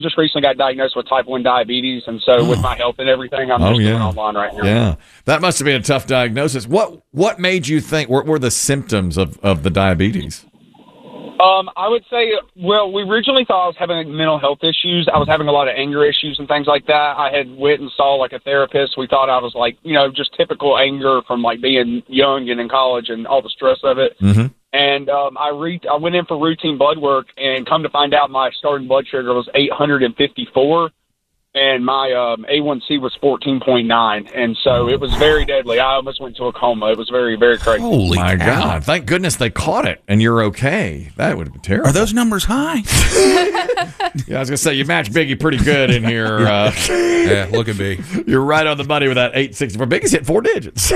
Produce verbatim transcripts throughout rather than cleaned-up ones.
just recently got diagnosed with type one diabetes, and so oh. with my health and everything, I'm oh, just yeah. doing online right now. Yeah, that must have been a tough diagnosis. What what made you think? What were the symptoms of, of the diabetes? Um, I would say, well, we originally thought I was having mental health issues. I was having a lot of anger issues and things like that. I had went and saw like a therapist. We thought I was like, you know, just typical anger from like being young and in college and all the stress of it. Mm-hmm. And um, I re- I went in for routine blood work, and come to find out my starting blood sugar was eight hundred fifty-four, and my um, A one C was fourteen point nine, and so it was very deadly. I almost went to a coma. It was very, very crazy. Holy my cow. God. Thank goodness they caught it, and you're okay. That would have been terrible. Are those numbers high? Yeah, I was going to say, you match Biggie pretty good in here. Uh, yeah, look at me. You're right on the money with that eight sixty-four. Biggie's hit four digits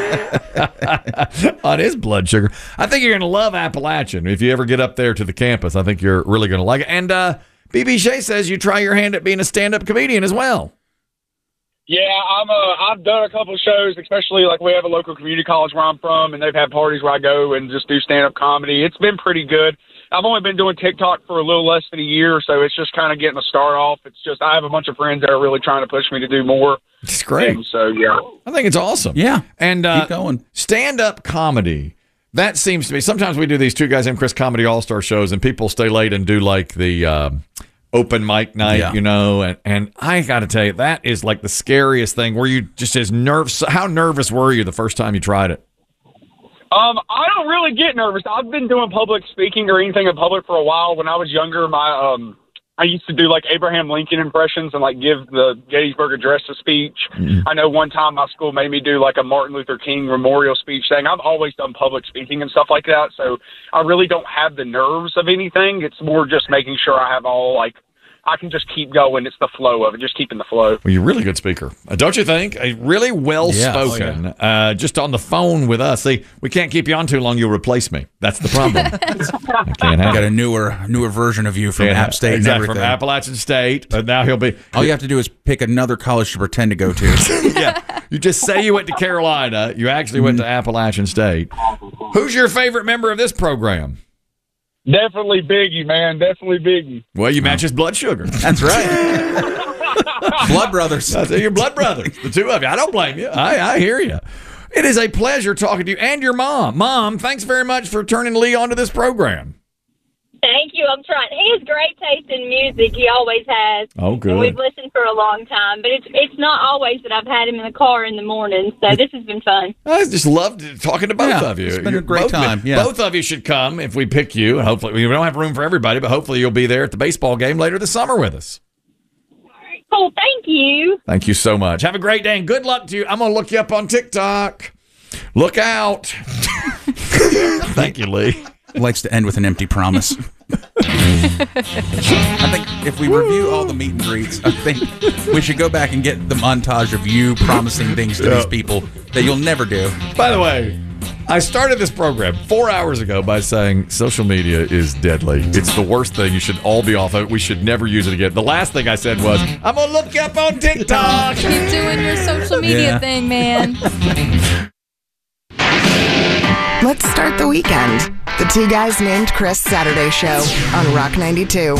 on his blood sugar. I think you're going to love Appalachian. If you ever get up there to the campus, I think you're really going to like it. And uh, B B Shea says you try your hand at being a stand-up comedian as well. Yeah, I'm. Uh, I've done a couple of shows, especially like we have a local community college where I'm from, and they've had parties where I go and just do stand-up comedy. It's been pretty good. I've only been doing TikTok for a little less than a year, so it's just kind of getting a start off. It's just I have a bunch of friends that are really trying to push me to do more. It's great. And so, yeah. I think it's awesome. Yeah. And uh, keep going. Stand-up comedy, that seems to be, sometimes we do these Two Guys Named Chris Comedy All-Star shows, and people stay late and do like the uh, open mic night, yeah. you know, and, and I got to tell you, that is like the scariest thing. Were you just as nervous? How nervous were you the first time you tried it? Um, I don't really get nervous. I've been doing public speaking or anything in public for a while. When I was younger, my um, I used to do like Abraham Lincoln impressions and like give the Gettysburg Address a speech. Mm-hmm. I know one time my school made me do like a Martin Luther King memorial speech thing. I've always done public speaking and stuff like that, so I really don't have the nerves of anything. It's more just making sure I have all like I can just keep going. It's the flow of it, just keeping the flow. Well, you're a really good speaker, uh, don't you think? A really well spoken. Yeah. Oh, yeah. uh, just on the phone with us. See, we can't keep you on too long. You'll replace me. That's the problem. I can't have got a newer, newer version of you from yeah, App State, exactly, and everything. From Appalachian State. But now he'll be. All you have to do is pick another college to pretend to go to. Yeah, you just say you went to Carolina. You actually went to Appalachian State. Who's your favorite member of this program? Definitely Biggie, man. Definitely Biggie. Well, you match his blood sugar. That's right. Blood brothers. That's your blood brothers. The two of you. I don't blame you. I, I hear you. It is a pleasure talking to you and your mom. Mom, thanks very much for turning Lee onto this program. Thank you. I'm trying. He has great taste in music. He always has. Oh, good. And we've listened for a long time, but it's it's not always that I've had him in the car in the morning. So this has been fun. I just loved talking to both yeah, of you. It's been You're a great both, time. Yeah. Both of you should come if we pick you. And hopefully, we don't have room for everybody, but hopefully you'll be there at the baseball game later this summer with us. Cool. Thank you. Thank you so much. Have a great day and good luck to you. I'm going to look you up on TikTok. Look out. Thank you, Lee. Likes to end with an empty promise. I think if we review all the meet and greets, I think we should go back and get the montage of you promising things to yeah. these people that you'll never do. By the way, I started this program four hours ago by saying social media is deadly. It's the worst thing. You should all be off of it. We should never use it again. The last thing I said was, I'm going to look you up on TikTok. Keep doing your social media yeah. thing, man. Let's start the weekend. The Two Guys Named Chris Saturday Show on Rock ninety-two.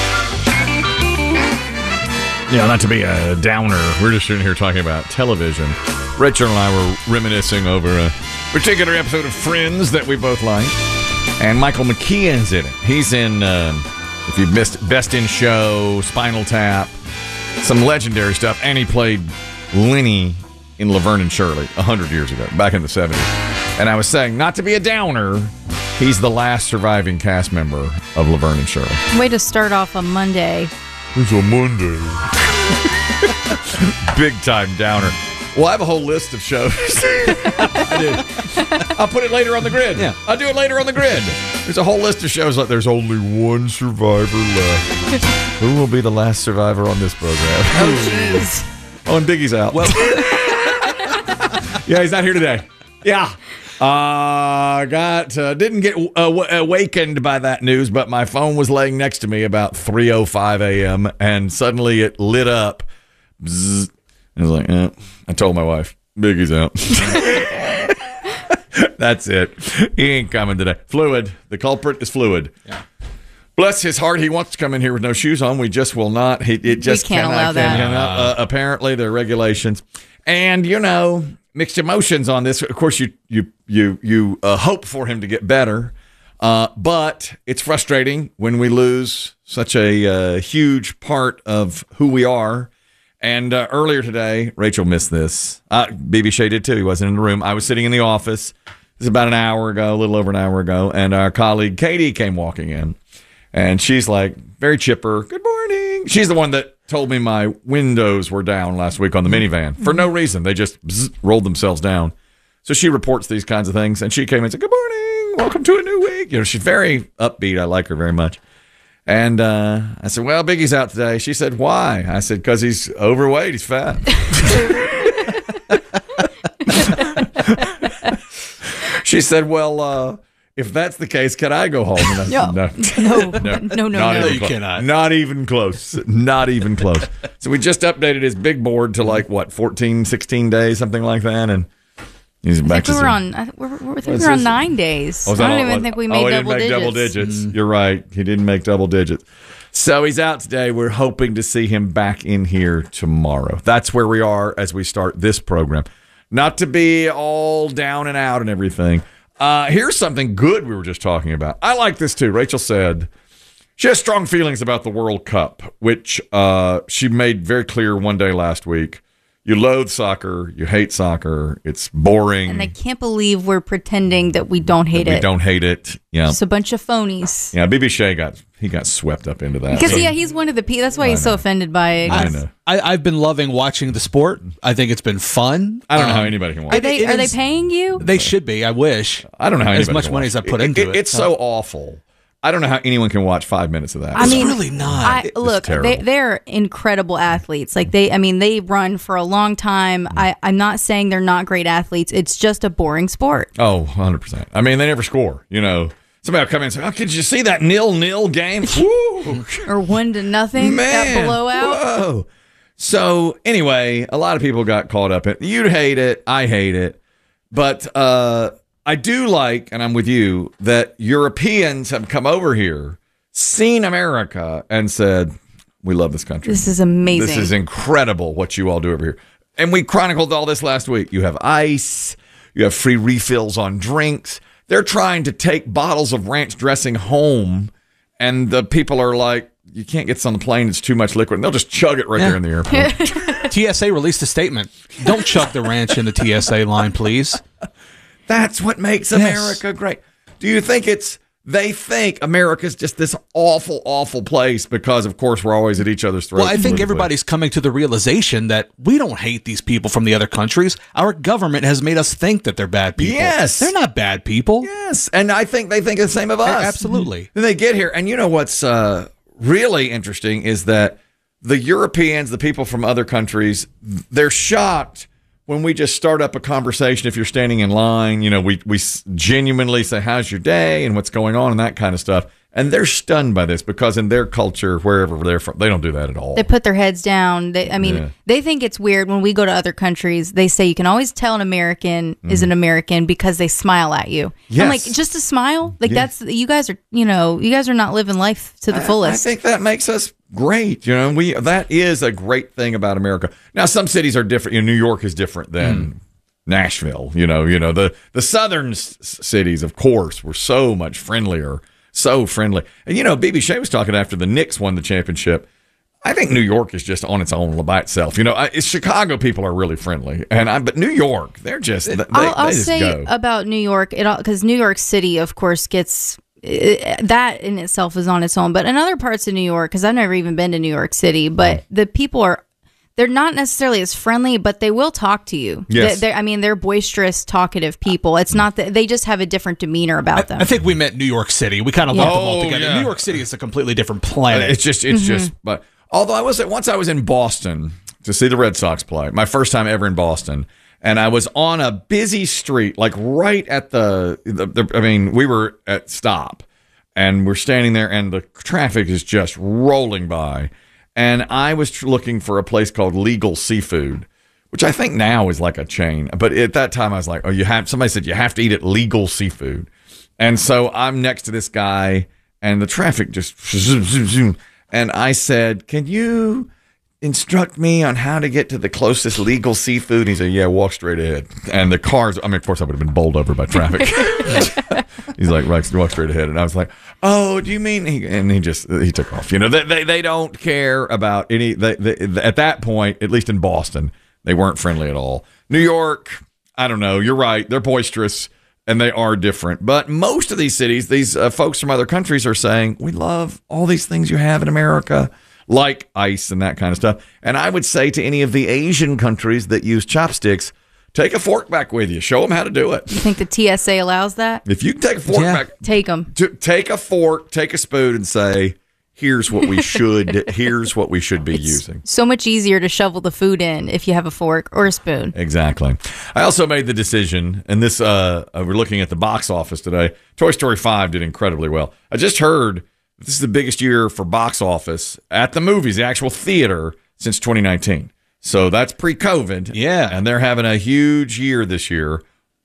Yeah, not to be a downer. We're just sitting here talking about television. Rachel and I were reminiscing over a particular episode of Friends that we both like. And Michael McKeon's in it. He's in, um, if you've missed Best in Show, Spinal Tap, some legendary stuff. And he played Lenny in Laverne and Shirley one hundred years ago, back in the seventies. And I was saying, not to be a downer, he's the last surviving cast member of Laverne and Shirley. Way to start off a Monday. It's a Monday. Big time downer. Well, I have a whole list of shows. I do. I'll put it later on the grid. Yeah. I'll do it later on the grid. There's a whole list of shows like there's only one survivor left. Who will be the last survivor on this program? Oh, jeez. Oh, and Biggie's out. Well, yeah, he's not here today. Yeah. Uh, got uh, didn't get uh, w- awakened by that news, but my phone was laying next to me about three oh five a.m. and suddenly it lit up. Bzzz. I was like, eh. I told my wife, Biggie's out. That's it. He ain't coming today. Fluid. The culprit is fluid. Yeah. Bless his heart, he wants to come in here with no shoes on. We just will not. He, it just can't cannot, allow that. cannot, uh, apparently, there are regulations. And, you know, mixed emotions on this. Of course, you you you you uh, hope for him to get better. Uh, but it's frustrating when we lose such a uh, huge part of who we are. And uh, earlier today, Rachel missed this. Uh, B B Shea did too. He wasn't in the room. I was sitting in the office. It was about an hour ago, a little over an hour ago. And our colleague Katie came walking in. And she's like, very chipper. Good morning. She's the one that told me my windows were down last week on the minivan for no reason. They just bzz, rolled themselves down. So she reports these kinds of things. And she came in and said, good morning. Welcome to a new week. You know, she's very upbeat. I like her very much. And uh, I said, well, Biggie's out today. She said, why? I said, because he's overweight. He's fat. She said, well, uh, if that's the case, can I go home? And I said, no, no, no, no, no. Not no. even You close. cannot. Not even close. Not even close. So we just updated his big board to like, what, fourteen, sixteen days, something like that. And he's I back think we to were zero. on. I think we're, we're, I think What's we were on this? nine days. Oh, is I that don't all it even was? think we oh, made he double didn't make digits. double digits. You're right. He didn't make double digits. So he's out today. We're hoping to see him back in here tomorrow. That's where we are as we start this program. Not to be all down and out and everything. Uh, here's something good we were just talking about. I like this too. Rachel said she has strong feelings about the World Cup, which uh, she made very clear one day last week. You loathe soccer. You hate soccer. It's boring. And I can't believe we're pretending that we don't hate we it. don't hate it. Yeah. Just a bunch of phonies. Yeah, B B Shea got he got swept up into that. Because So- yeah, he's one of the people. That's why he's so offended by it. I know. I, I've been loving watching the sport. I think it's been fun. I don't know Um, how anybody can watch Are it. they it are they is- paying you? They should be. I wish. I don't know how as anybody much can money watch as I put into it. It's so awful. I don't know how anyone can watch five minutes of that. I mean, really not. I, It's look, terrible. they they're incredible athletes. Like they, I mean, they run for a long time. I, I'm not saying they're not great athletes. It's just a boring sport. oh, one hundred percent. I mean, they never score. You know, somebody will come in and say, "Oh, could you see that nil-nil game?" Woo! Or one to nothing. Man, That blowout. Whoa. So anyway, a lot of people got caught up in. You'd hate it. I hate it. But uh, I do like, and I'm with you, that Europeans have come over here, seen America, and said, "We love this country. This is amazing. This is incredible what you all do over here." And we chronicled all this last week. You have ice. You have free refills on drinks. They're trying to take bottles of ranch dressing home, and the people are like, you can't get this on the plane. It's too much liquid. And they'll just chug it right there in the airport. T S A released a statement. Don't chug the ranch in the T S A line, please. That's what makes America great. Do you think it's, they think America's just this awful, awful place because, of course, we're always at each other's throats? Well, I think politically. everybody's coming to the realization that we don't hate these people from the other countries. Our government has made us think that they're bad people. Yes. They're not bad people. Yes. And I think they think the same of us. Absolutely. Then they get here. And you know what's uh, really interesting is that the Europeans, the people from other countries, they're shocked when we just start up a conversation. If you're standing in line, you know, we, we genuinely say, how's your day and what's going on and that kind of stuff. And they're stunned by this because in their culture, wherever they're from, they don't do that at all. They put their heads down. They, I mean, Yeah. they think it's weird when we go to other countries. They say you can always tell an American is an American because they smile at you. I'm Yes. like, just a smile? Like Yeah. that's you guys are, you know, you guys are not living life to the I- fullest. I think that makes us great. You know, we that is a great thing about America. Now, some cities are different. You know, New York is different than Nashville. You know, you know the the southern s- cities, of course, were so much friendlier, so friendly. And you know, B B Shea was talking after the Knicks won the championship. I think New York is just on its own by itself. You know, I, it's Chicago people are really friendly, and I but New York, they're just they, I'll, I'll they just say go. about New York, it because New York City, of course, gets uh, that in itself is on its own. But in other parts of New York, because I've never even been to New York City, but Mm. the people are. They're not necessarily as friendly, but they will talk to you. Yes. They, I mean, they're boisterous, talkative people. It's not that they just have a different demeanor about them. I think we meant New York City. We kind of lumped them all Oh, together. yeah. New York City is a completely different planet. It's just, it's Mm-hmm. just, but although I was at, once I was in Boston to see the Red Sox play, my first time ever in Boston, and I was on a busy street, like right at the, the, the I mean, we were at stop, and we're standing there, and the traffic is just rolling by, and I was tr- looking for a place called Legal Seafood, which I think now is like a chain, but at that time I was like, oh, you have, somebody said you have to eat at Legal Seafood, and so I'm next to this guy. and the traffic just zoom, zoom, zoom. And I said, can you instruct me on how to get to the closest legal seafood? And he said, yeah, walk straight ahead. And the cars, I mean, of course, I would have been bowled over by traffic. He's like, right, walk straight ahead. And I was like, oh, do you mean? He, and he just, he took off. You know, they they, they don't care about any, they, they, at that point, at least in Boston, they weren't friendly at all. New York, I don't know. You're right. They're boisterous. And they are different. But most of these cities, these uh, folks from other countries are saying, we love all these things you have in America, like ice and that kind of stuff. And I would say to any of the Asian countries that use chopsticks, take a fork back with you. Show them how to do it. You think the T S A allows that? If you can take a fork Yeah. back, Take them. to, take a fork, take a spoon and say, here's what we should, here's what we should be using. So much easier to shovel the food in if you have a fork or a spoon. Exactly. I also made the decision, and this, uh, uh, we're looking at the box office today. Toy Story five did incredibly well. I just heard this is the biggest year for box office at the movies, the actual theater, since twenty nineteen. So that's pre-COVID. Yeah. And they're having a huge year this year.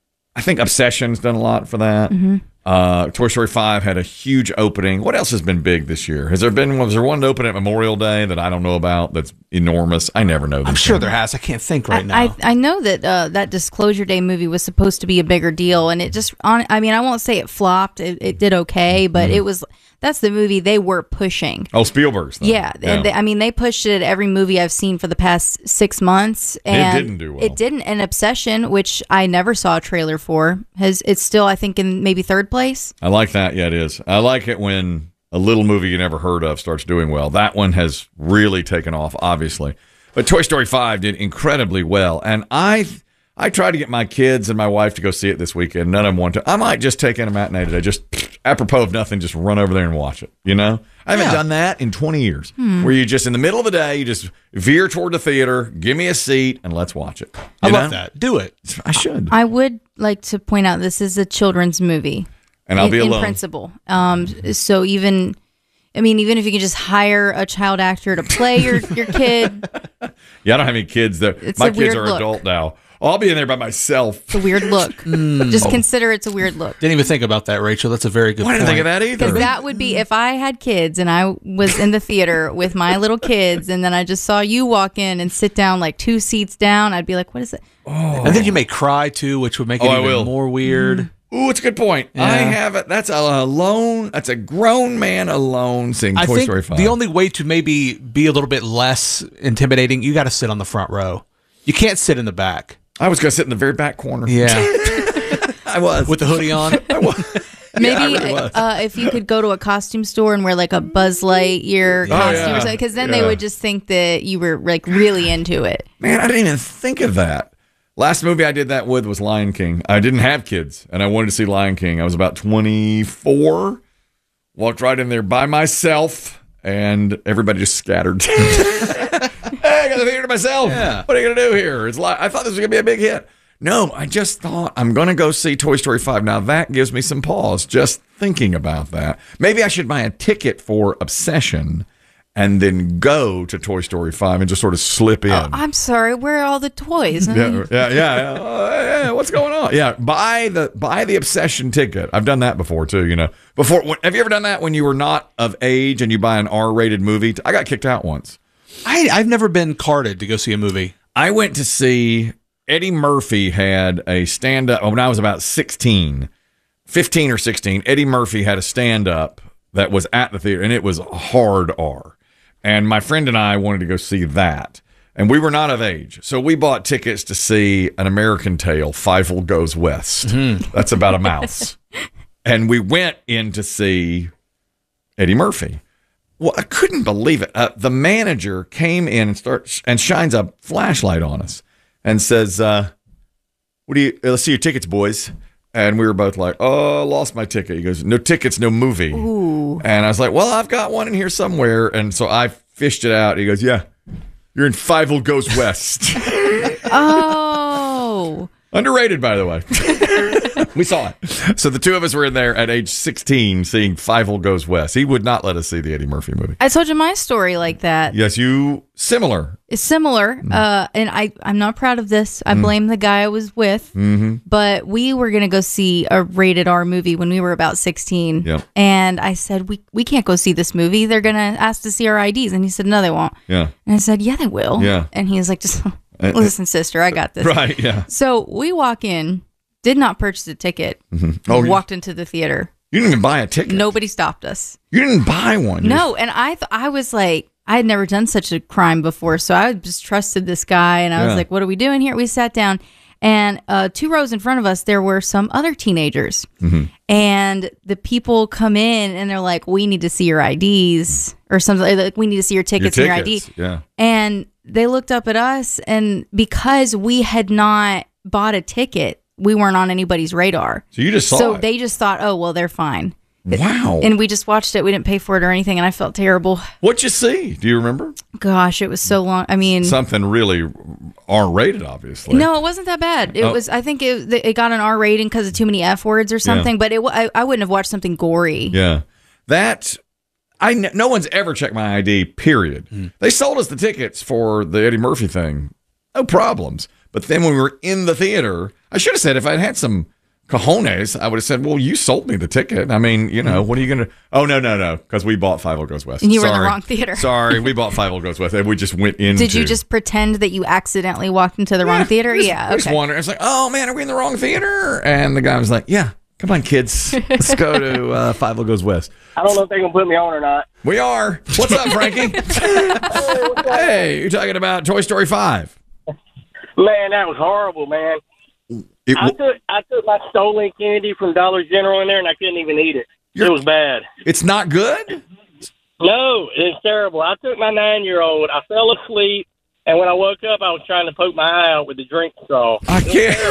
I think Obsession's done a lot for that. Mm-hmm. Uh, Toy Story five had a huge opening. What else has been big this year? Has there been, was there one to open at Memorial Day that I don't know about that's enormous? I never know. I'm these sure things. there has. I can't think right I, now. I I know that uh, that Disclosure Day movie was supposed to be a bigger deal, and it just on. I mean, I won't say it flopped. It, it did okay, but Mm-hmm. it was that's the movie they were pushing. Oh, Spielberg's. Though. Yeah, and they, I mean, they pushed it at every movie I've seen for the past six months, and didn't do well. It didn't. And Obsession, which I never saw a trailer for, has it's still I think in maybe third place. I like that. Yeah, it is. I like it when a little movie you never heard of starts doing well. That one has really taken off, obviously. But Toy Story five did incredibly well. And I I tried to get my kids and my wife to go see it this weekend. None of them want to. I might just take in a matinee today. Just apropos of nothing, just run over there and watch it. You know? I haven't Yeah. done that in twenty years. Where you just, in the middle of the day, you just veer toward the theater, give me a seat, and let's watch it. I You love know? that. Do it. I should. I would like to point out this is a children's movie. And I'll in, be in alone. principle. Um, so even, I mean, even if you can just hire a child actor to play your, your kid, Yeah, I don't have any kids. That It's My a kids weird are look. adult now. I'll be in there by myself. it's a weird look. Just consider it's a weird look. Didn't even think about that, Rachel. That's a very good I didn't point. think of that either. Because that would be if I had kids and I was in the theater with my little kids, and then I just saw you walk in and sit down like two seats down. I'd be like, "What is it?" And then you may cry too, which would make it Oh, I even will. more weird. Ooh, it's a good point. Yeah. I have it. That's a alone. That's a grown man alone seeing I Toy think Story five. the only way to maybe be a little bit less intimidating, you got to sit on the front row. You can't sit in the back. I was going to sit in the very back corner. Yeah, I was. with the hoodie on. Maybe I really was. uh, if you could go to a costume store and wear like a Buzz Lightyear costume, Oh, yeah. or something, because then they Yeah. would just think that you were like really into it. Man, I didn't even think of that. Last movie I did that with was Lion King. I didn't have kids, and I wanted to see Lion King. I was about twenty-four. Walked right in there by myself, and everybody just scattered. Hey, I got the theater to myself. Yeah. What are you going to do here? It's like, I thought this was going to be a big hit. No, I just thought I'm going to go see Toy Story five. Now, that gives me some pause just thinking about that. Maybe I should buy a ticket for Obsession and then go to Toy Story five and just sort of slip in. I'm sorry, where are all the toys? I mean, Yeah, yeah, yeah. yeah. Uh, yeah, what's going on? Yeah, buy the buy the Obsession ticket. I've done that before too. You know, before when, have you ever done that when you were not of age and you buy an R-rated movie? I got kicked out once. I, I've never been carded to go see a movie. I went to see Eddie Murphy had a stand up when I was about sixteen, fifteen or sixteen. Eddie Murphy had a stand up that was at the theater, and it was hard R. And my friend and I wanted to go see that. And we were not of age. So we bought tickets to see An American Tale, Fievel Goes West. That's about a mouse. And we went in to see Eddie Murphy. Well, I couldn't believe it. Uh, the manager came in and starts and shines a flashlight on us and says, uh, "What do you? Let's see your tickets, boys." And we were both like, "Oh, lost my ticket." He goes, "No tickets, no movie." Ooh. And I was like, "Well, I've got one in here somewhere." And so I fished it out. He goes, "Yeah, you're in Fievel Goes West." Oh. Underrated, by the way. We saw it. So the two of us were in there at age sixteen seeing Fievel Goes West. He would not let us see the Eddie Murphy movie. I told you my story like that. Yes, you similar. It's similar, uh, and I, I'm not proud of this. I blame the guy I was with, Mm-hmm. but we were going to go see a rated R movie when we were about sixteen. Yep. And I said, we, we can't go see this movie. They're going to ask to see our I Ds. And he said, no, they won't. Yeah. And I said, yeah, they will. Yeah. And he was like, just listen, sister, I got this. Right, yeah. So we walk in, did not purchase a ticket, Oh, you, walked into the theater. you didn't even buy a ticket. Nobody stopped us. You didn't buy one. You No, and I th- I was like, I had never done such a crime before, so I just trusted this guy, and I Yeah. was like, what are we doing here? We sat down, and uh, two rows in front of us, there were some other teenagers, Mm-hmm. and the people come in, and they're like, we need to see your I Ds, or something, like, we need to see your Your tickets, and your I D. tickets, yeah. And they looked up at us, and because we had not bought a ticket, we weren't on anybody's radar. So you just saw So it. they just thought, oh, well, they're fine. Wow. And we just watched it. We didn't pay for it or anything, and I felt terrible. What'd you see? Do you remember? Gosh, it was so long. I mean, Something really R-rated, obviously. no, it wasn't that bad. It Oh. was. I think it it got an R rating because of too many F words or something. But it, wa- I, I wouldn't have watched something gory. Yeah. That, I, n- no one's ever checked my I D, period. They sold us the tickets for the Eddie Murphy thing. No problems. But then when we were in the theater, I should have said, if I'd had some cojones, I would have said, well, you sold me the ticket. I mean, you know, what are you going to, oh, no, no, no, because we bought Five Goes West. And you were in the Sorry. wrong theater. Sorry, we bought Five Goes West, and we just went into. Did you just pretend that you accidentally walked into the wrong theater? I just, Yeah. I just Okay. wondered. I was like, oh, man, are we in the wrong theater? And the guy was like, yeah, come on, kids. Let's go to uh, Five Goes West. I don't know if they're going to put me on or not. We are. What's up, Frankie? Hey, you're talking about Toy Story five. Man, that was horrible, man. It, I took I took my stolen candy from Dollar General in there, and I couldn't even eat it. It was bad. it's not good? No, it's terrible. I took my nine-year-old. I fell asleep, and when I woke up, I was trying to poke my eye out with the drink straw. I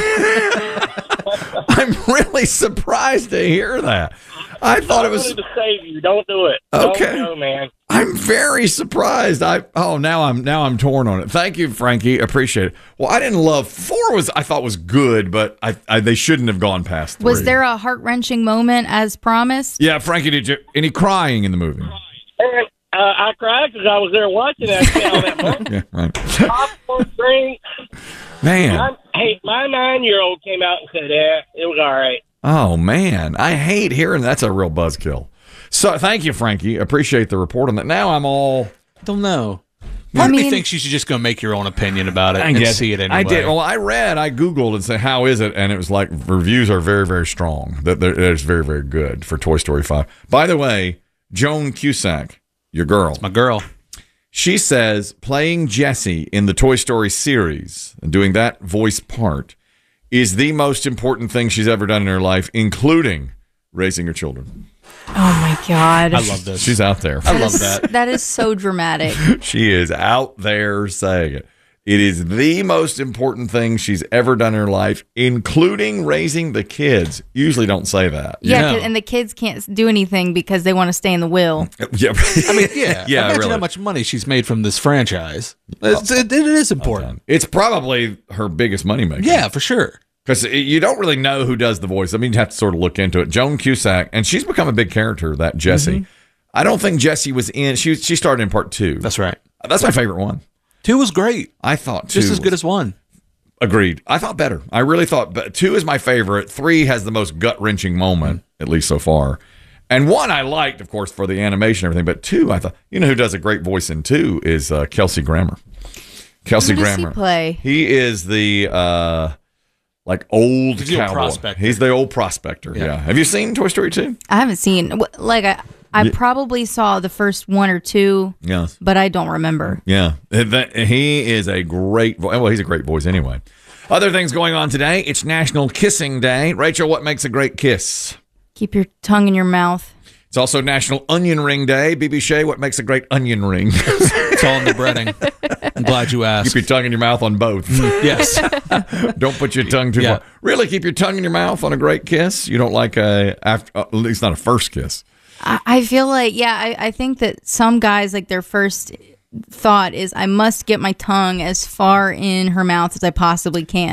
can't. I'm really surprised to hear that. I thought it I was. wanted to save you. Don't do it. Okay. Don't go, man. I'm very surprised. I oh now I'm now I'm torn on it. Thank you, Frankie. Appreciate it. Well, I didn't love four. Was I thought was good, but I, I they shouldn't have gone past three. Was there a heart wrenching moment as promised? Yeah, Frankie. Did you any crying in the movie? And, uh, I cried because I was there watching that. All that money. Yeah, right. Popcorn, drinks. Man. My, hey, my nine-year-old came out and said, "Yeah, it was all right." Oh man, I hate hearing that's a real buzzkill. So thank you, Frankie. Appreciate the report on that. Now I'm all. Don't know. I Part of me mean- thinks you should just go make your own opinion about it I and guess- see it anyway. I did. Well, I read, I Googled and said, how is it? And it was like, reviews are very, very strong. That that it's very, very good for Toy Story five. By the way, Joan Cusack, your girl, My girl. she says playing Jessie in the Toy Story series and doing that voice part is the most important thing she's ever done in her life, including raising her children. Oh my God. I love this. She's out there. I love is- that. That is so dramatic. She is out there saying it. It is the most important thing she's ever done in her life, including raising the kids. Usually don't say that. Yeah, No. 'cause- and the kids can't do anything because they want to stay in the will. Yeah. I mean, yeah. Yeah, Imagine really. how much money she's made from this franchise. It's, it, it is important. It's probably her biggest moneymaker. Yeah, for sure. Because you don't really know who does the voice. I mean, you have to sort of look into it. Joan Cusack, and she's become a big character, that Jessie. I don't think Jessie was in, she she started in part two. That's right. That's my favorite one. Two was great. I thought two Just as good was- as one. Agreed. I thought better. I really thought, but two is my favorite. Three has the most gut wrenching moment, at least so far. And one I liked, of course, for the animation and everything. But two, I thought, you know who does a great voice in two is uh, Kelsey Grammer. Kelsey Who does he Grammer. play? He is the uh, like old He's the old cowboy. prospector. He's the old prospector. Yeah. Yeah. Have you seen Toy Story two? I haven't seen, wh- like, I, I probably saw the first one or two, Yes. but I don't remember. Yeah, That- he is a great voice. Well, he's a great voice anyway. Other things going on today. It's National Kissing Day. Rachel, what makes a great kiss? Keep your tongue in your mouth. It's also National Onion Ring Day. B B Shea, what makes a great onion ring? It's all in the breading. I'm glad you asked. Keep your tongue in your mouth on both. Yes. Don't put your tongue too Yeah. far. Really, keep your tongue in your mouth on a great kiss. You don't like a after, uh, at least not a first kiss. I, I feel like, yeah, I, I think that some guys, like, their first thought is, I must get my tongue as far in her mouth as I possibly can.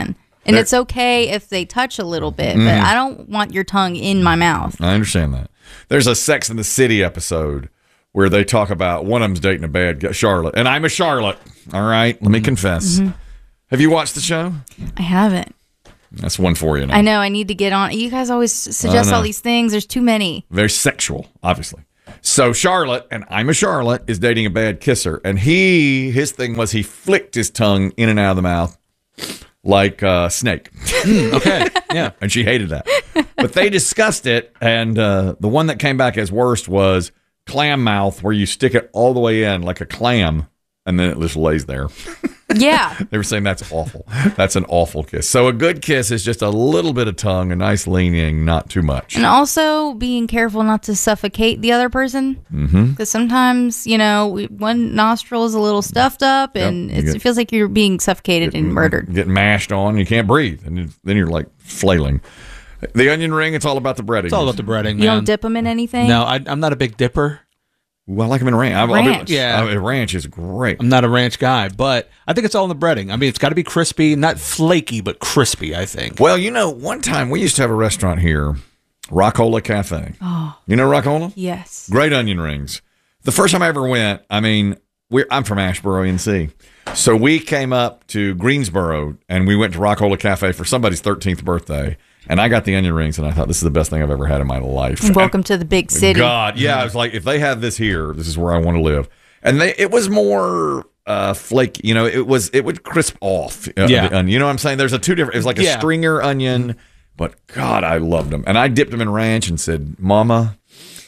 And They're- it's okay if they touch a little bit, Mhm. but I don't want your tongue in my mouth. I understand that. There's a Sex in the City episode where they talk about one of them's dating a bad guy, Charlotte. And I'm a Charlotte. All right. Let me confess. Mhm. Have you watched the show? I haven't. That's one for you now. I know. I need to get on. You guys always suggest know. all these things. There's too many. Very sexual, obviously. So Charlotte, and I'm a Charlotte, is dating a bad kisser. And he, his thing was he flicked his tongue in and out of the mouth like a snake. Okay. Yeah. And she hated that. But they discussed it, and uh, the one that came back as worst was clam mouth, where you stick it all the way in like a clam, and then it just lays there. Yeah. They were saying that's awful. That's an awful kiss. So a good kiss is just a little bit of tongue, a nice leaning, not too much. And also being careful not to suffocate the other person. Mm-hmm. Because sometimes, you know, we- one nostril is a little stuffed up and you it's, get- it feels like you're being suffocated and murdered. Get mashed on, you can't breathe, and then you're like flailing. The onion ring, it's all about the breading. It's all about the breading, man. You don't dip them in anything? No, I, I'm not a big dipper. Well, I like them in ranch. I'll- I'll be- Ranch. Yeah. I mean, ranch is great. I'm not a ranch guy, but I think it's all in the breading. I mean, it's got to be crispy, not flaky, but crispy, I think. Well, you know, one time we used to have a restaurant here, Rockola Cafe. Oh, You know Rockola? yes. Great onion rings. The first time I ever went, I mean, we're, I'm from Asheboro, N C. So we came up to Greensboro and we went to Rockola Cafe for somebody's thirteenth birthday. And I got the onion rings and I thought, this is the best thing I've ever had in my life. Welcome to the big city. God, yeah. I was like, if they have this here, this is where I want to live. And they, it was more uh, flaky. You know, it was it would crisp off. Uh, Yeah. the onion. You know what I'm saying? There's a two different. It was like a Yeah. stringer onion, but God, I loved them. And I dipped them in ranch and said, "Mama."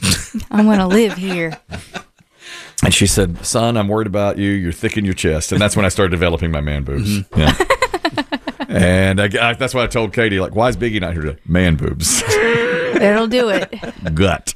I want to live here. And she said, "Son, I'm worried about you. You're thick in your chest." And that's when I started developing my man boobs. Mm-hmm. Yeah. And I, I, that's why I told Katie, like, why is Biggie not here today? Man boobs. It'll do it. Gut.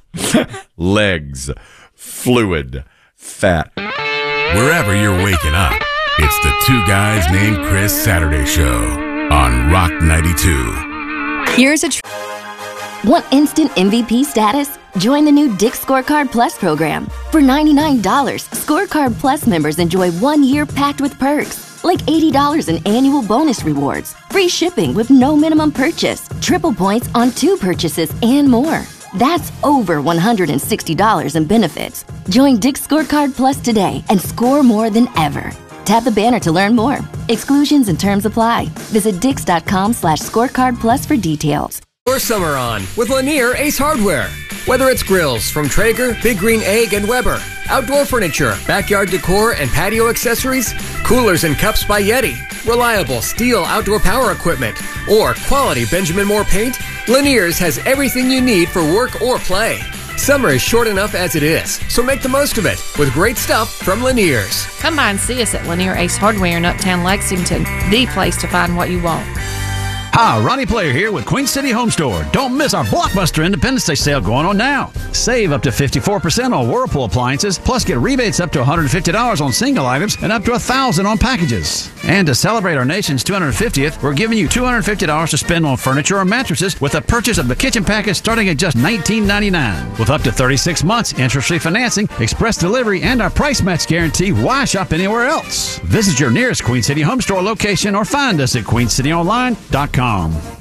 Legs. Fluid. Fat. Wherever you're waking up, it's the Two Guys Named Chris Saturday Show on Rock ninety-two. Here's a tr- Want instant M V P status? Join the new Dick's Scorecard Plus program. For ninety-nine dollars, Scorecard Plus members enjoy one year packed with perks, like eighty dollars in annual bonus rewards, free shipping with no minimum purchase, triple points on two purchases, and more. That's over one hundred sixty dollars in benefits. Join Dick's Scorecard Plus today and score more than ever. Tap the banner to learn more. Exclusions and terms apply. Visit dix.com slash scorecard plus for details. Or summer on with Lanier Ace Hardware. Whether it's grills from Traeger, Big Green Egg, and Weber, outdoor furniture, backyard decor, and patio accessories, coolers and cups by Yeti, reliable steel outdoor power equipment, or quality Benjamin Moore paint, Lanier's has everything you need for work or play. Summer is short enough as it is, so make the most of it with great stuff from Lanier's. Come by and see us at Lanier Ace Hardware in Uptown Lexington, the place to find what you want. Hi, Ronnie Player here with Queen City Home Store. Don't miss our Blockbuster Independence Day sale going on now. Save up to fifty-four percent on Whirlpool appliances, plus get rebates up to one hundred fifty dollars on single items and up to one thousand dollars on packages. And to celebrate our nation's two hundred fiftieth, we're giving you two hundred fifty dollars to spend on furniture or mattresses with a purchase of the kitchen package starting at just nineteen ninety-nine. With up to thirty-six months interest-free financing, express delivery, and our price match guarantee, why shop anywhere else? Visit your nearest Queen City Home Store location or find us at queen city online dot com.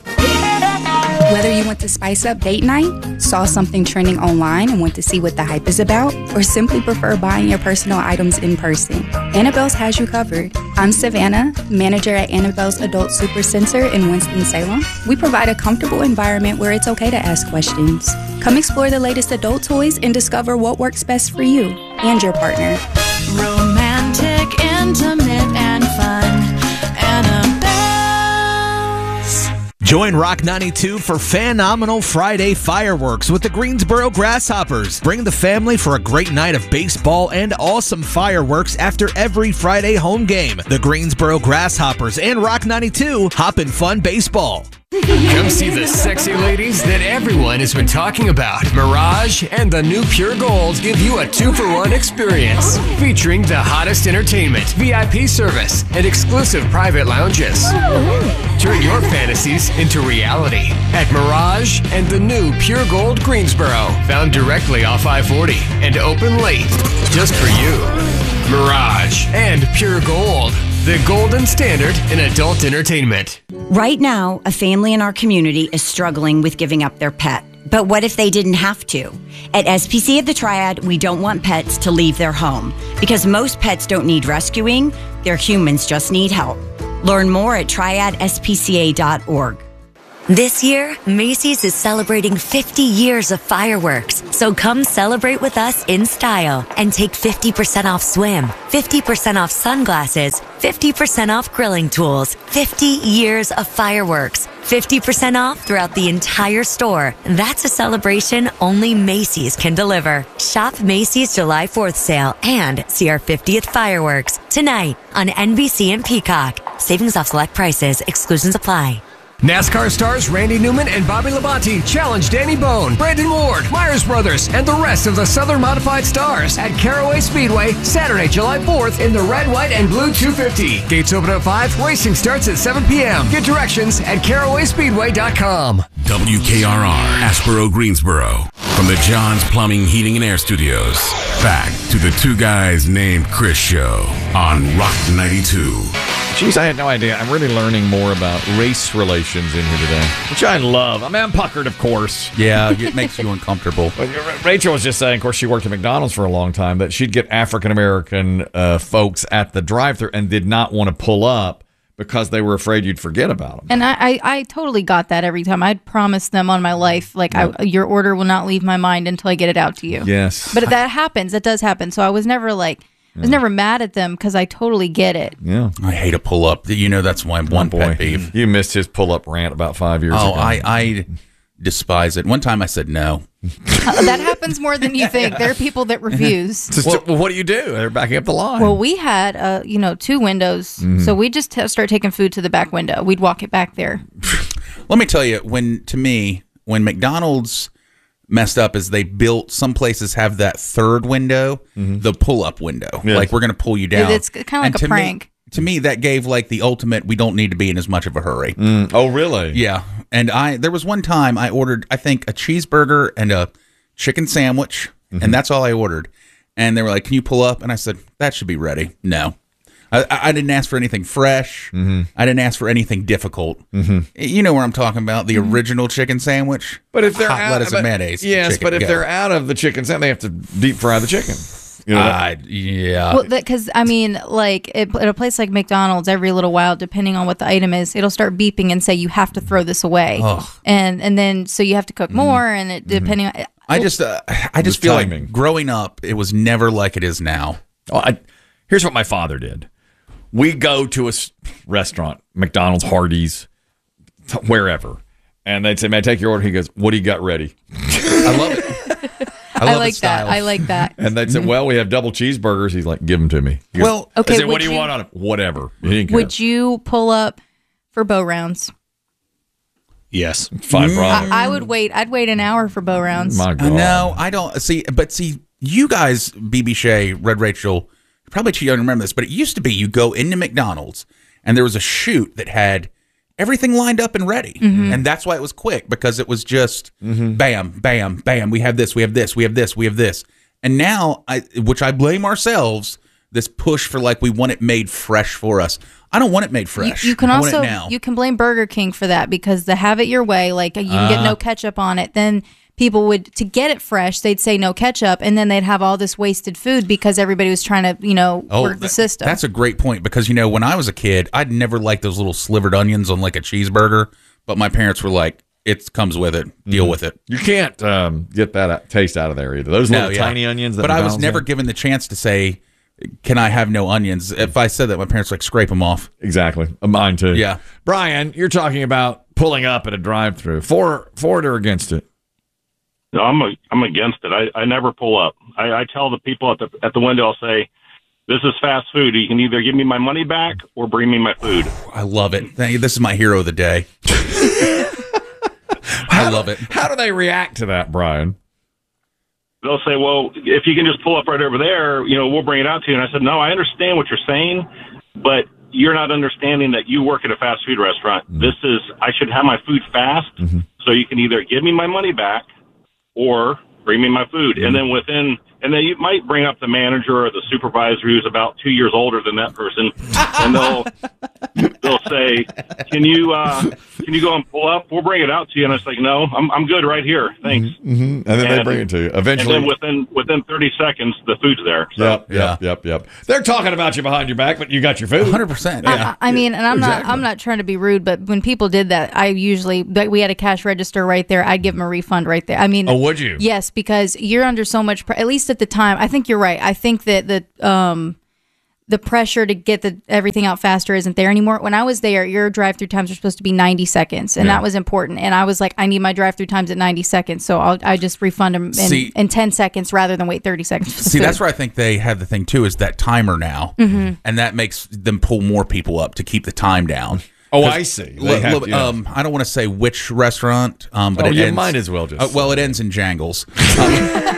Whether you want to spice up date night, saw something trending online and want to see what the hype is about, or simply prefer buying your personal items in person, Annabelle's has you covered. I'm Savannah, manager at Annabelle's Adult Super Center in Winston-Salem. We provide a comfortable environment where it's okay to ask questions. Come explore the latest adult toys and discover what works best for you and your partner. Romantic, intimate, and fun. Annabelle. Join Rock ninety-two for Phenomenal Friday Fireworks with the Greensboro Grasshoppers. Bring the family for a great night of baseball and awesome fireworks after every Friday home game. The Greensboro Grasshoppers and Rock ninety-two Hoppin' Fun Baseball. Come see the sexy ladies that everyone has been talking about. Mirage and the new Pure Gold give you a two-for-one experience. Featuring the hottest entertainment, V I P service, and exclusive private lounges. Turn your fantasies into reality at Mirage and the new Pure Gold Greensboro. Found directly off I forty and open late just for you. Mirage and Pure Gold. the golden standard in adult entertainment. Right now, a family in our community is struggling with giving up their pet. But what if they didn't have to? At S P C A The Triad, we don't want pets to leave their home because most pets don't need rescuing, their humans just need help. Learn more at triad s p c a dot org. This year, Macy's is celebrating fifty years of fireworks. So come celebrate with us in style and take fifty percent off swim, fifty percent off sunglasses, fifty percent off grilling tools, fifty years of fireworks, fifty percent off throughout the entire store. That's a celebration only Macy's can deliver. Shop Macy's July fourth sale and see our fiftieth fireworks tonight on N B C and Peacock. Savings off select prices. Exclusions apply. NASCAR stars Randy Newman and Bobby Labonte challenge Danny Bone, Brandon Ward, Myers Brothers, and the rest of the Southern Modified Stars at Caraway Speedway Saturday, July fourth in the red, white, and blue two fifty. Gates open at five. Racing starts at seven p.m. Get directions at caraway speedway dot com. W K R R, Aspero, Greensboro. From the John's Plumbing, Heating, and Air Studios. Back to the Two Guys Named Chris show on Rock ninety-two. Jeez, I had no idea. I'm really learning more about race relations in here today, which I love. I mean, I'm puckered, of course. Yeah, it makes you uncomfortable. But Rachel was just saying, of course, she worked at McDonald's for a long time, that she'd get African-American uh, folks at the drive-thru and did not want to pull up because they were afraid you'd forget about them. And I, I, I totally got that every time. I'd promise them on my life, like, Yep. I, your order will not leave my mind until I get it out to you. Yes. But that happens. That does happen. So I was never like, I was never mad at them because I totally get it. Yeah. I hate a pull up. You know, that's my one pet peeve. You missed his pull-up rant about five years Oh, ago. I, I despise it. One time I said no. Uh, that happens more than you think. There are people that refuse. Just, well, what do you do? They're backing up the line. Well, we had, uh, you know, two windows, Mhm. so we just t- start taking food to the back window. We'd walk it back there. Let me tell you, when to me, when McDonald's messed up is they built, some places have that third window, the pull-up window. Yes. Like, we're going to pull you down. It's kind of like And a to me- prank. to me, that gave like the ultimate, we don't need to be in as much of a hurry. Oh, really? Yeah. And I there was one time I ordered, I think, a cheeseburger and a chicken sandwich, and that's all I ordered. And they were like, can you pull up? And I said, that should be ready. No. I, I didn't ask for anything fresh. I didn't ask for anything difficult. You know where I'm talking about, the original chicken sandwich. But if they're hot out, lettuce but- and mayonnaise. Yes, chicken, but if go. they're out of the chicken sandwich, they have to deep fry the chicken. You know, Uh, yeah. Well, because I mean, like it, at a place like McDonald's, every little while, depending on what the item is, it'll start beeping and say you have to throw this away, Ugh. and and then so you have to cook more, and it depending on. I just, uh, I just The feel timing. like growing up, it was never like it is now. Oh, I, here's what my father did. We go to a s- restaurant, McDonald's, Hardee's, wherever, and they'd say, "May I take your order?" He goes, "What do you got ready?" I love it. I, I, love like the that. style. I like that. And they'd say, "Well, we have double cheeseburgers." He's like, "Give them to me." He goes, Well, Okay, I said, would "What do you, you- want on it?" Whatever. He didn't care. Would you pull up for bow rounds? Yes. Fine, brother. I, I would wait. I'd wait an hour for bow rounds. My Uh, God. no, I don't see. But see, you guys, B B Shea, Red Rachel, you're probably too young to remember this, but it used to be you go into McDonald's and there was a chute that had everything lined up and ready, Mhm. and that's why it was quick, because it was just bam, bam, bam. We have this, we have this, we have this, we have this, and now, I, which I blame ourselves, this push for like we want it made fresh for us. I don't want it made You, fresh. you can I want also it now. you can blame Burger King for that because the have it your way, like you can get Uh. no ketchup on it. Then people would to get it fresh, they'd say no ketchup, and then they'd have all this wasted food because everybody was trying to you know work the that- system. That's a great point, because you know when I was a kid, I'd never liked those little slivered onions on like a cheeseburger, but my parents were like, "It comes with it. Deal with it." You can't um, get that out- taste out of there either. Those little yeah. tiny onions. That But I was McDonald's never have. given the chance to say, "Can I have no onions?" If I said that, my parents were like, "Scrape them off." Exactly. Uh, Mine too. Yeah. Brian, you're talking about pulling up at a drive-through. For for it or against it? No, I'm a, I'm against it. I, I never pull up. I, I tell the people at the at the window, I'll say, "This is fast food. You can either give me my money back or bring me my food." I love it. Thank you. This is my hero of the day. I love it. How do they react to that, Brian? They'll say, "Well, if you can just pull up right over there, you know, we'll bring it out to you." And I said, "No, I understand what you're saying, but you're not understanding that you work at a fast food restaurant. Mm-hmm. This is, I should have my food fast, so you can either give me my money back or bring me my food." Mm-hmm. And then within and then you might bring up the manager or the supervisor who's about two years older than that person, and they'll they'll say, "Can you uh, can you go and pull up? We'll bring it out to you." And it's like, "No, I'm I'm good right here, thanks." Mm-hmm. And then and, they bring it to you. Eventually, and then within within thirty seconds, the food's there. So. Yep, yep, yep, yep. They're talking about you behind your back, but you got your food. one hundred percent. Yeah. I, I mean, and I'm Exactly. not I'm not trying to be rude, but when people did that, I usually like, we had a cash register right there. I'd give them a refund right there. I mean, Oh, would you? Yes, because you're under so much. Pre- at least at the time, I think you're right. I think that the um the pressure to get the everything out faster isn't there anymore. When I was there, your drive-through times are supposed to be ninety seconds, and Yeah. that was important. And I was like, I need my drive-through times at ninety seconds, so I'll I just refund them in, See- in ten seconds rather than wait thirty seconds. For the See, food. that's where I think they have the thing too, is that timer now, Mhm. and that makes them pull more people up to keep the time down. Oh, 'Cause I see. They li- have- li- yeah. um, I don't want to say which restaurant, um, but Oh, it you ends, might as well just Uh, well, it ends in Jangles. Um,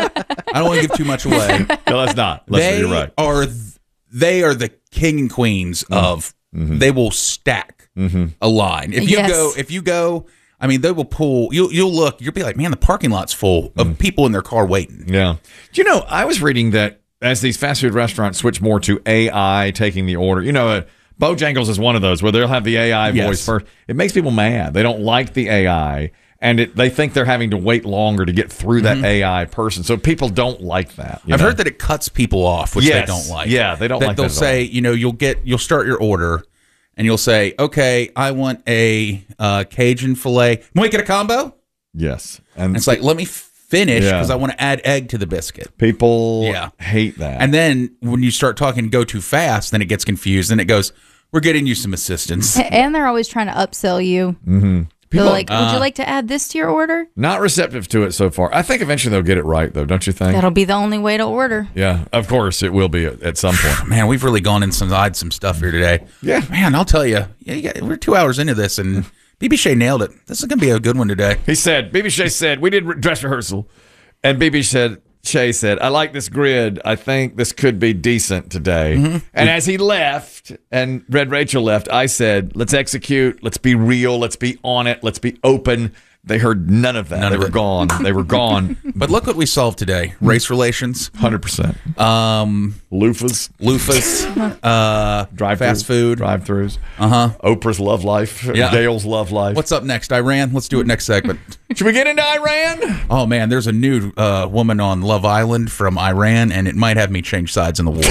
I don't want to give too much away. No, let's not. Let's they you're right. are th- they are the king and queens of. They will stack a line. If you Yes. go, if you go. I mean, they will pull. You'll you'll look. You'll be like, man, the parking lot's full of people in their car waiting. Yeah. Do you know, I was reading that as these fast food restaurants switch more to A I taking the order, you know, uh, Bojangles is one of those where they'll have the A I Yes. voice first. It makes people mad. They don't like the A I, and it, they think they're having to wait longer to get through that A I person. So people don't like that. you I've know? heard that it cuts people off, which Yes. they don't like. Yeah, they don't that like they'll that at say, you know, you'll get, you'll start your order, and you'll say, okay, I want a uh, Cajun filet. Can we get a combo? Yes. And And it's like, let me finish Yeah. because I want to add egg to the biscuit. people Yeah. hate that. And then when you start talking go too fast, then it gets confused, and it goes, we're getting you some assistance. And they're always trying to upsell you. mm-hmm. They're People like, would uh, you like to add this to your order? not receptive to it so far. I think eventually they'll get it right, though, don't you think? That'll be the only way to order. Yeah, of course it will be at, at some point. Man, we've really gone inside some stuff here today. Yeah. Man, I'll tell you, yeah, you got, we're two hours into this, and B B Shea nailed it. This is going to be a good one today. He said, B B Shea said, we did re- dress rehearsal. And B B said, Shay said, I like this grid. I think this could be decent today. Mm-hmm. And as he left and Red Rachel left, I said, let's execute. Let's be real. Let's be on it. Let's be open. They heard none of that. None they of were it. gone. They were gone. But look what we solved today. Race relations. one hundred percent. Um, Loofahs. loofahs. uh, Drive fast food. Drive-thrus. Uh-huh. Oprah's love life. Yeah. Gail's love life. What's up next? Iran? Let's do it next segment. Should we get into Iran? Oh, man, there's a new uh, woman on Love Island from Iran, and it might have me change sides in the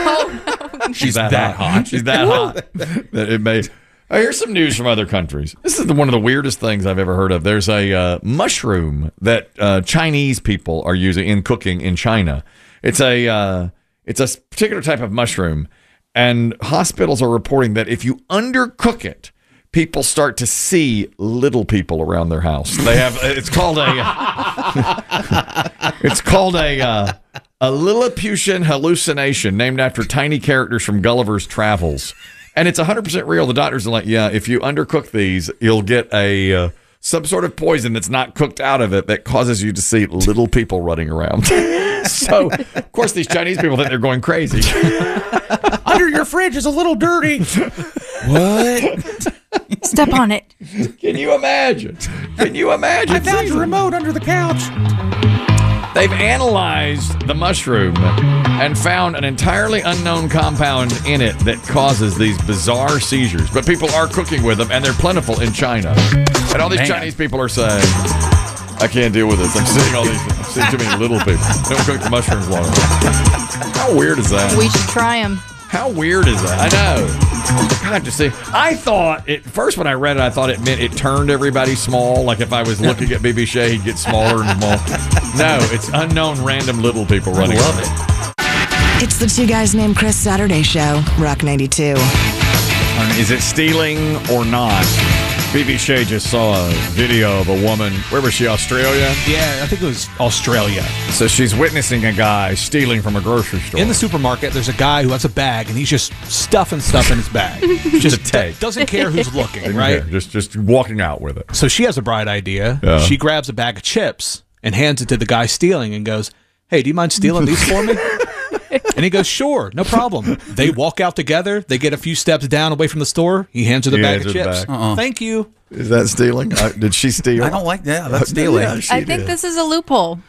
war. She's that, hot. She's that hot. that it may. Oh, here's some news from other countries. This is the, one of the weirdest things I've ever heard of. There's a uh, mushroom that uh, Chinese people are using in cooking in China. It's a uh, it's a particular type of mushroom, and hospitals are reporting that if you undercook it, people start to see little people around their house. They have it's called a it's called a uh, a Lilliputian hallucination named after tiny characters from Gulliver's Travels. And it's one hundred percent real. The doctors are like, yeah, if you undercook these, you'll get a uh, some sort of poison that's not cooked out of it that causes you to see little people running around. So, of course, these Chinese people think they're going crazy. Under your fridge is a little dirty. What? Step on it. Can you imagine? Can you imagine? I found your remote under the couch. They've analyzed the mushroom and found an entirely unknown compound in it that causes these bizarre seizures. But people are cooking with them, and they're plentiful in China. And all these Man. Chinese people are saying, I can't deal with this. I'm seeing all these. I'm seeing too many little people. Don't cook the mushrooms long enough. How weird is that? We should try them. How weird is that? I know. God, to see. I thought it first when I read it, I thought it meant it turned everybody small. Like if I was looking at B B Shea, he'd get smaller and smaller. No, it's unknown random little people running. I love it. It's the Two Guys Named Chris Saturday Show, Rock ninety-two. Is it stealing or not? B B Shea just saw a video of a woman. Where was she? Australia? Yeah, I think it was Australia. So she's witnessing a guy stealing from a grocery store. In the supermarket, there's a guy who has a bag, and he's just stuffing stuff in his bag. Just To take. doesn't care who's looking, Didn't right? care. Just just walking out with it. So she has a bright idea. Yeah. She grabs a bag of chips and hands it to the guy stealing and goes, hey, do you mind stealing these for me? And he goes, sure, no problem. They walk out together. They get a few steps down away from the store. He hands her the He bag hands of her the chips. bag. Uh-uh. Thank you. Is that stealing? Uh, did she steal? I don't like that. That's stealing. Yeah, she I think did. this is a loophole.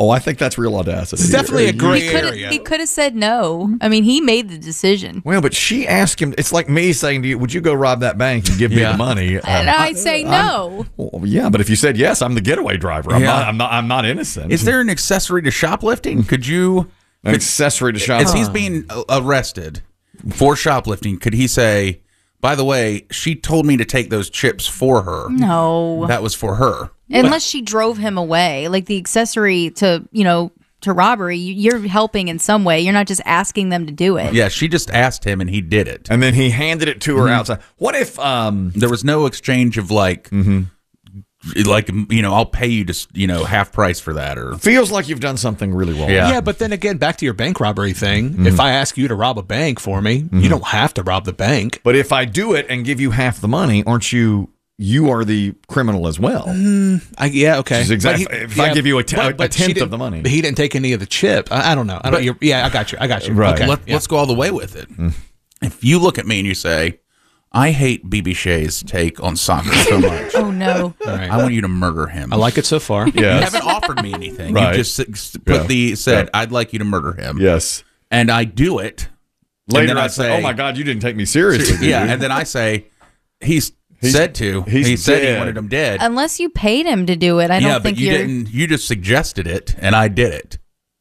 Oh, I think that's real audacity. It's definitely a gray He could area. he could have said no. I mean, he made the decision. Well, but she asked him. It's like me saying to you, "Would you go rob that bank and give me Yeah. the money?" And Um, I say no. well, yeah, but if you said yes, I'm the getaway driver. I'm Yeah. not. I'm not. I'm not innocent. Is there an accessory to shoplifting? Could you an accessory to shoplifting? As he's being uh, arrested for shoplifting, could he say, "By the way, she told me to take those chips for her. No. That was for her." Unless she drove him away. Like the accessory to, you know, to robbery, you- you're helping in some way. You're not just asking them to do it. Yeah, she just asked him and he did it. And then he handed it to her outside. What if um there was no exchange of like like you know, I'll pay you to, you know, half price for that, or feels like you've done something really wrong? Yeah. Yeah, but then again, back to your bank robbery thing. Mm-hmm. If I ask you to rob a bank for me, you don't have to rob the bank. But if I do it and give you half the money, aren't you? You are the criminal as well. I, yeah, okay. She's exact- But he- if I give you a te- a but she tenth of didn't- the money. but he didn't take any of the chip. I, I don't know. I don't. But- you're, yeah, I got you. I got you. Right. Okay. Let, yeah. let's go all the way with it. If you look at me and you say, "I hate B B Shea's take on soccer so much," Oh no. All right. I want you to murder him. I like it so far. You Yes. haven't offered me anything. Right. You just s- put Yeah. the said, Yeah. "I'd like you to murder him." Yes. And I do it. and Later then I say, "Oh my God, you didn't take me seriously." did Yeah, you? and then I say, "He's, He's- said to. he's he said he dead. wanted him dead." Unless you paid him to do it, I don't yeah, think but you you're. didn't. You just suggested it, and I did it.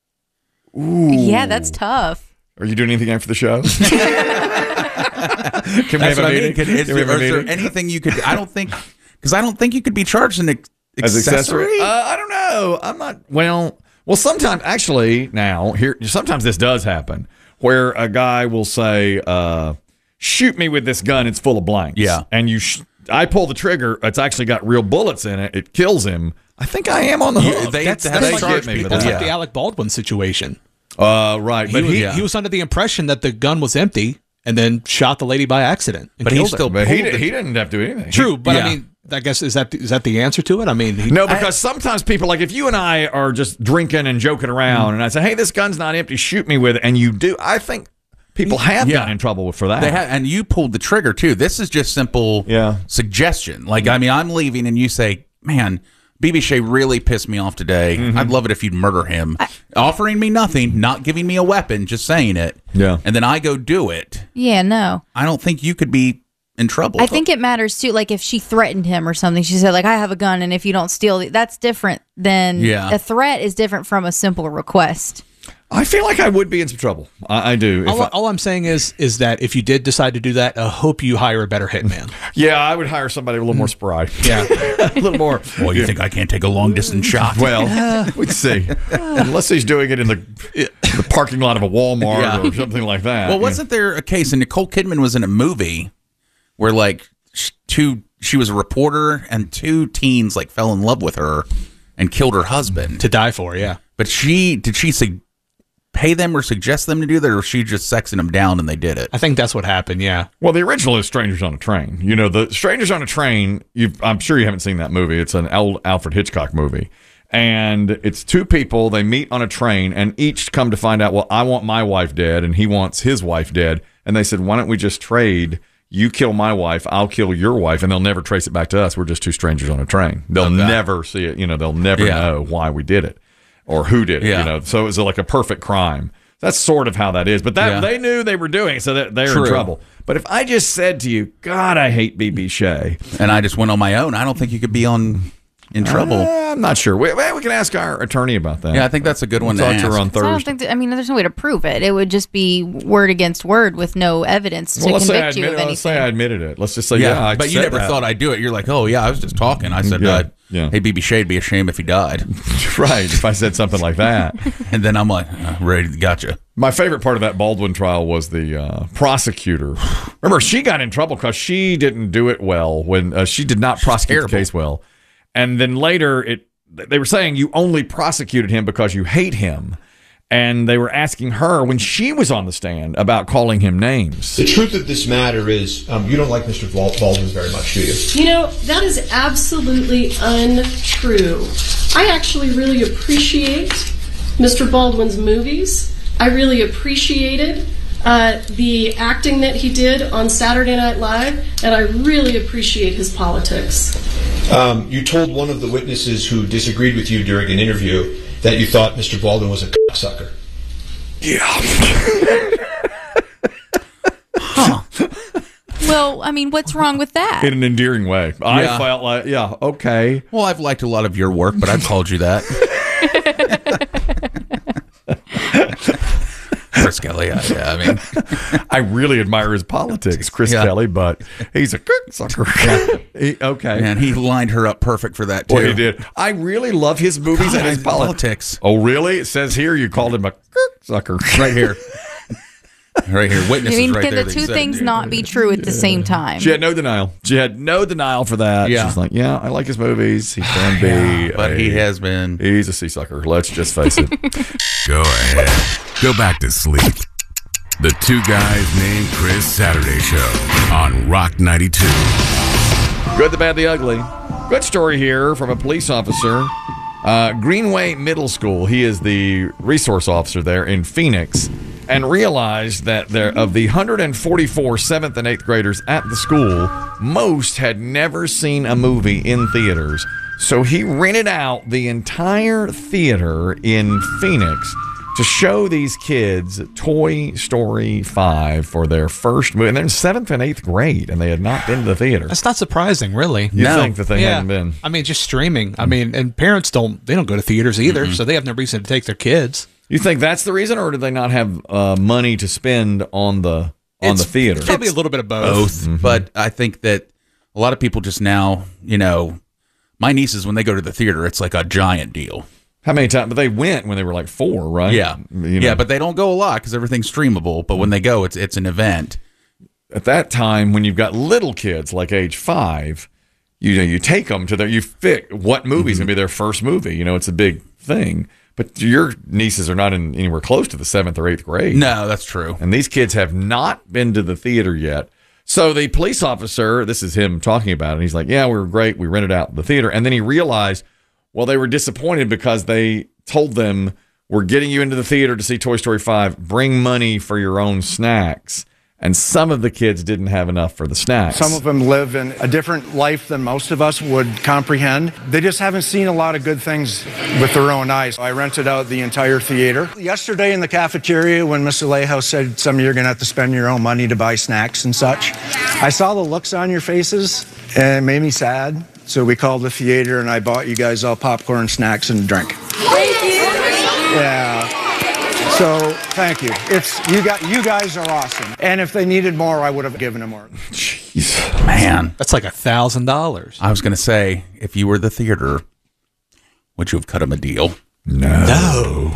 Yeah, that's tough. Are you doing anything after the show? Can we That's have a what I meeting? mean. Could, is, Can we have a there, is there meeting? anything you could? I don't think because I don't think you could be charged an ex- As accessory. accessory? Uh, I don't know. I'm not. Well, well. Sometimes, actually, now here, sometimes this does happen where a guy will say, uh, "Shoot me with this gun. It's full of blanks." Yeah. and you, sh- I pull the trigger. It's actually got real bullets in it. It kills him. I think I am on the You- hook. they- That's, have that's, to like, charge the- me for that's that. like the Yeah. Alec Baldwin situation. Uh, right, but he, was, he, he was under the impression that the gun was empty and then shot the lady by accident. And But he killed her. still but he, pulled did- the- he didn't have to do anything. True, but Yeah. I mean, I guess is that is that the answer to it? I mean, he, No, because sometimes people, like if you and I are just drinking and joking around, and I say, "Hey, this gun's not empty. Shoot me with it," and you do, I think people have Yeah. gotten in trouble for that. They ha- and you pulled the trigger too. This is just simple Yeah. suggestion. Like, I mean, I'm leaving, and you say, "Man, B B Shea really pissed me off today. Mm-hmm. I'd love it if you'd murder him." Offering me nothing, not giving me a weapon, just saying it. Yeah. And then I go do it. Yeah, no. I don't think you could be in trouble. I think it matters too. Like if she threatened him or something, she said like, "I have a gun, and if you don't steal, it," that's different than Yeah. a threat is different from a simple request. I feel like I would be in some trouble. I, I do. If all, I- all I'm saying is is that if you did decide to do that, I hope you hire a better hitman. yeah, I would hire somebody a little more spry. Yeah. a little more. Well, you think I can't take a long distance shot? Well, we'd see. Unless he's doing it in the, the parking lot of a Walmart Yeah. or something like that. Well, wasn't there a case, and Nicole Kidman was in a movie where like sh- two, she was a reporter, and two teens like fell in love with her and killed her husband To die for, yeah. But she did she say pay them or suggest them to do that, or was she just sexing them down and they did it? I think that's what happened, yeah. Well, the original is Strangers on a Train. You know, the Strangers on a Train, you've, I'm sure you haven't seen that movie. It's an old Alfred Hitchcock movie. And it's two people, they meet on a train, and each come to find out, well, I want my wife dead, and he wants his wife dead. And they said, why don't we just trade? You kill my wife, I'll kill your wife, and they'll never trace it back to us. We're just two strangers on a train. They'll Okay. never see it. You know, they'll never Yeah. know why we did it or who did it. Yeah. You know, so it was like a perfect crime. That's sort of how that is. But that Yeah. they knew they were doing it, so that they're True. in trouble. But if I just said to you, God, I hate B B Shea, And I just went on my own, I don't think you could be on in trouble. Uh, I'm not sure. We, well, we can ask our attorney about that. Yeah, I think that's a good one We'll to talk to her ask. on So I don't Thursday. think that, I mean, there's no way to prove it. It would just be word against word with no evidence to Well, let's say, I convict you admit, of let's say anything. I admitted it. Let's just say, Yeah, yeah, I but you said never that. thought I'd do it. You're like, oh yeah, I was just talking. I said, Yeah, uh, yeah. hey, B B Shea'd be a shame if he died. Right, if I said something like that. And then I'm like, uh, ready, gotcha. My favorite part of that Baldwin trial was the uh, prosecutor. Remember, she got in trouble because she didn't do it well when uh, she did not prosecute terrible. the case well. And then later, it they were saying you only prosecuted him because you hate him. And they were asking her when she was on the stand about calling him names. The truth of this matter is, um, you don't like Mister Bal- Baldwin very much, do you? You know, that is absolutely untrue. I actually really appreciate Mister Baldwin's movies. I really appreciated uh, the acting that he did on Saturday Night Live, and I really appreciate his politics. Um, you told one of the witnesses who disagreed with you during an interview that you thought Mister Baldwin was a cocksucker. Huh. Well, I mean, what's wrong with that? In an endearing way. I Yeah. felt like, yeah, okay. Well, I've liked a lot of your work, but I've called you that. Chris Kelly, yeah, yeah, I mean, I really admire his politics, Chris Yeah. Kelly, but he's a sucker. He- okay. Man, he lined her up perfect for that, too. Well, he did. I really love his movies and his God, politics. Oh, really? It says here you called him a sucker. Right here. Right here. I Witnesses mean, right can there. the that two said- things not be true at the same time? She had no denial. She had no denial for that. Yeah. She's like, yeah, I like his movies. He can be. Yeah, but a- he has been. He's a sea sucker. Let's just face it. Go ahead. Go back to sleep. The Two Guys Named Chris Saturday Show on Rock ninety-two. Good, the bad, the ugly. Good story here from a police officer. Uh, Greenway Middle School. He is the resource officer there in Phoenix, and realized that there of the one hundred forty-four seventh and eighth graders at the school, most had never seen a movie in theaters. So he rented out the entire theater in Phoenix to show these kids Toy Story five for their first movie. And they're in seventh and eighth grade, and they had not been to the theater. That's not surprising, really. You think that they Yeah. hadn't been. I mean, just streaming. I mean, and parents don't they don't go to theaters either, so they have no reason to take their kids. You think that's the reason, or do they not have uh, money to spend on the on It's the theater? Probably a little bit of both. Both. Mm-hmm. But I think that a lot of people just now, you know, my nieces, when they go to the theater, it's like a giant deal. How many times? But they went when they were like four, right? Yeah. You know. Yeah, but they don't go a lot because everything's streamable. But when they go, it's it's an event. At that time, when you've got little kids like age five, you know, you take them to their, you pick what movie's Mm-hmm. gonna be their first movie. You know, it's a big thing. But your nieces are not in anywhere close to the seventh or eighth grade. No, that's true. And these kids have not been to the theater yet. So the police officer, this is him talking about it. He's like, yeah, we were great. We rented out the theater. And then he realized, well, they were disappointed because they told them, we're getting you into the theater to see Toy Story five. Bring money for your own snacks. And some of the kids didn't have enough for the snacks. Some of them live in a different life than most of us would comprehend. They just haven't seen a lot of good things with their own eyes. I rented out the entire theater. Yesterday in the cafeteria, when Miss Alejo said some of you are going to have to spend your own money to buy snacks and such, I saw the looks on your faces and it made me sad. So we called the theater and I bought you guys all popcorn, snacks, and a drink. Thank you. Yeah. So thank you. It's you got you guys are awesome. And if they needed more, I would have given them more. Jeez, man, that's like a thousand dollars. I was going to say, if you were the theater, would you have cut him a deal? No.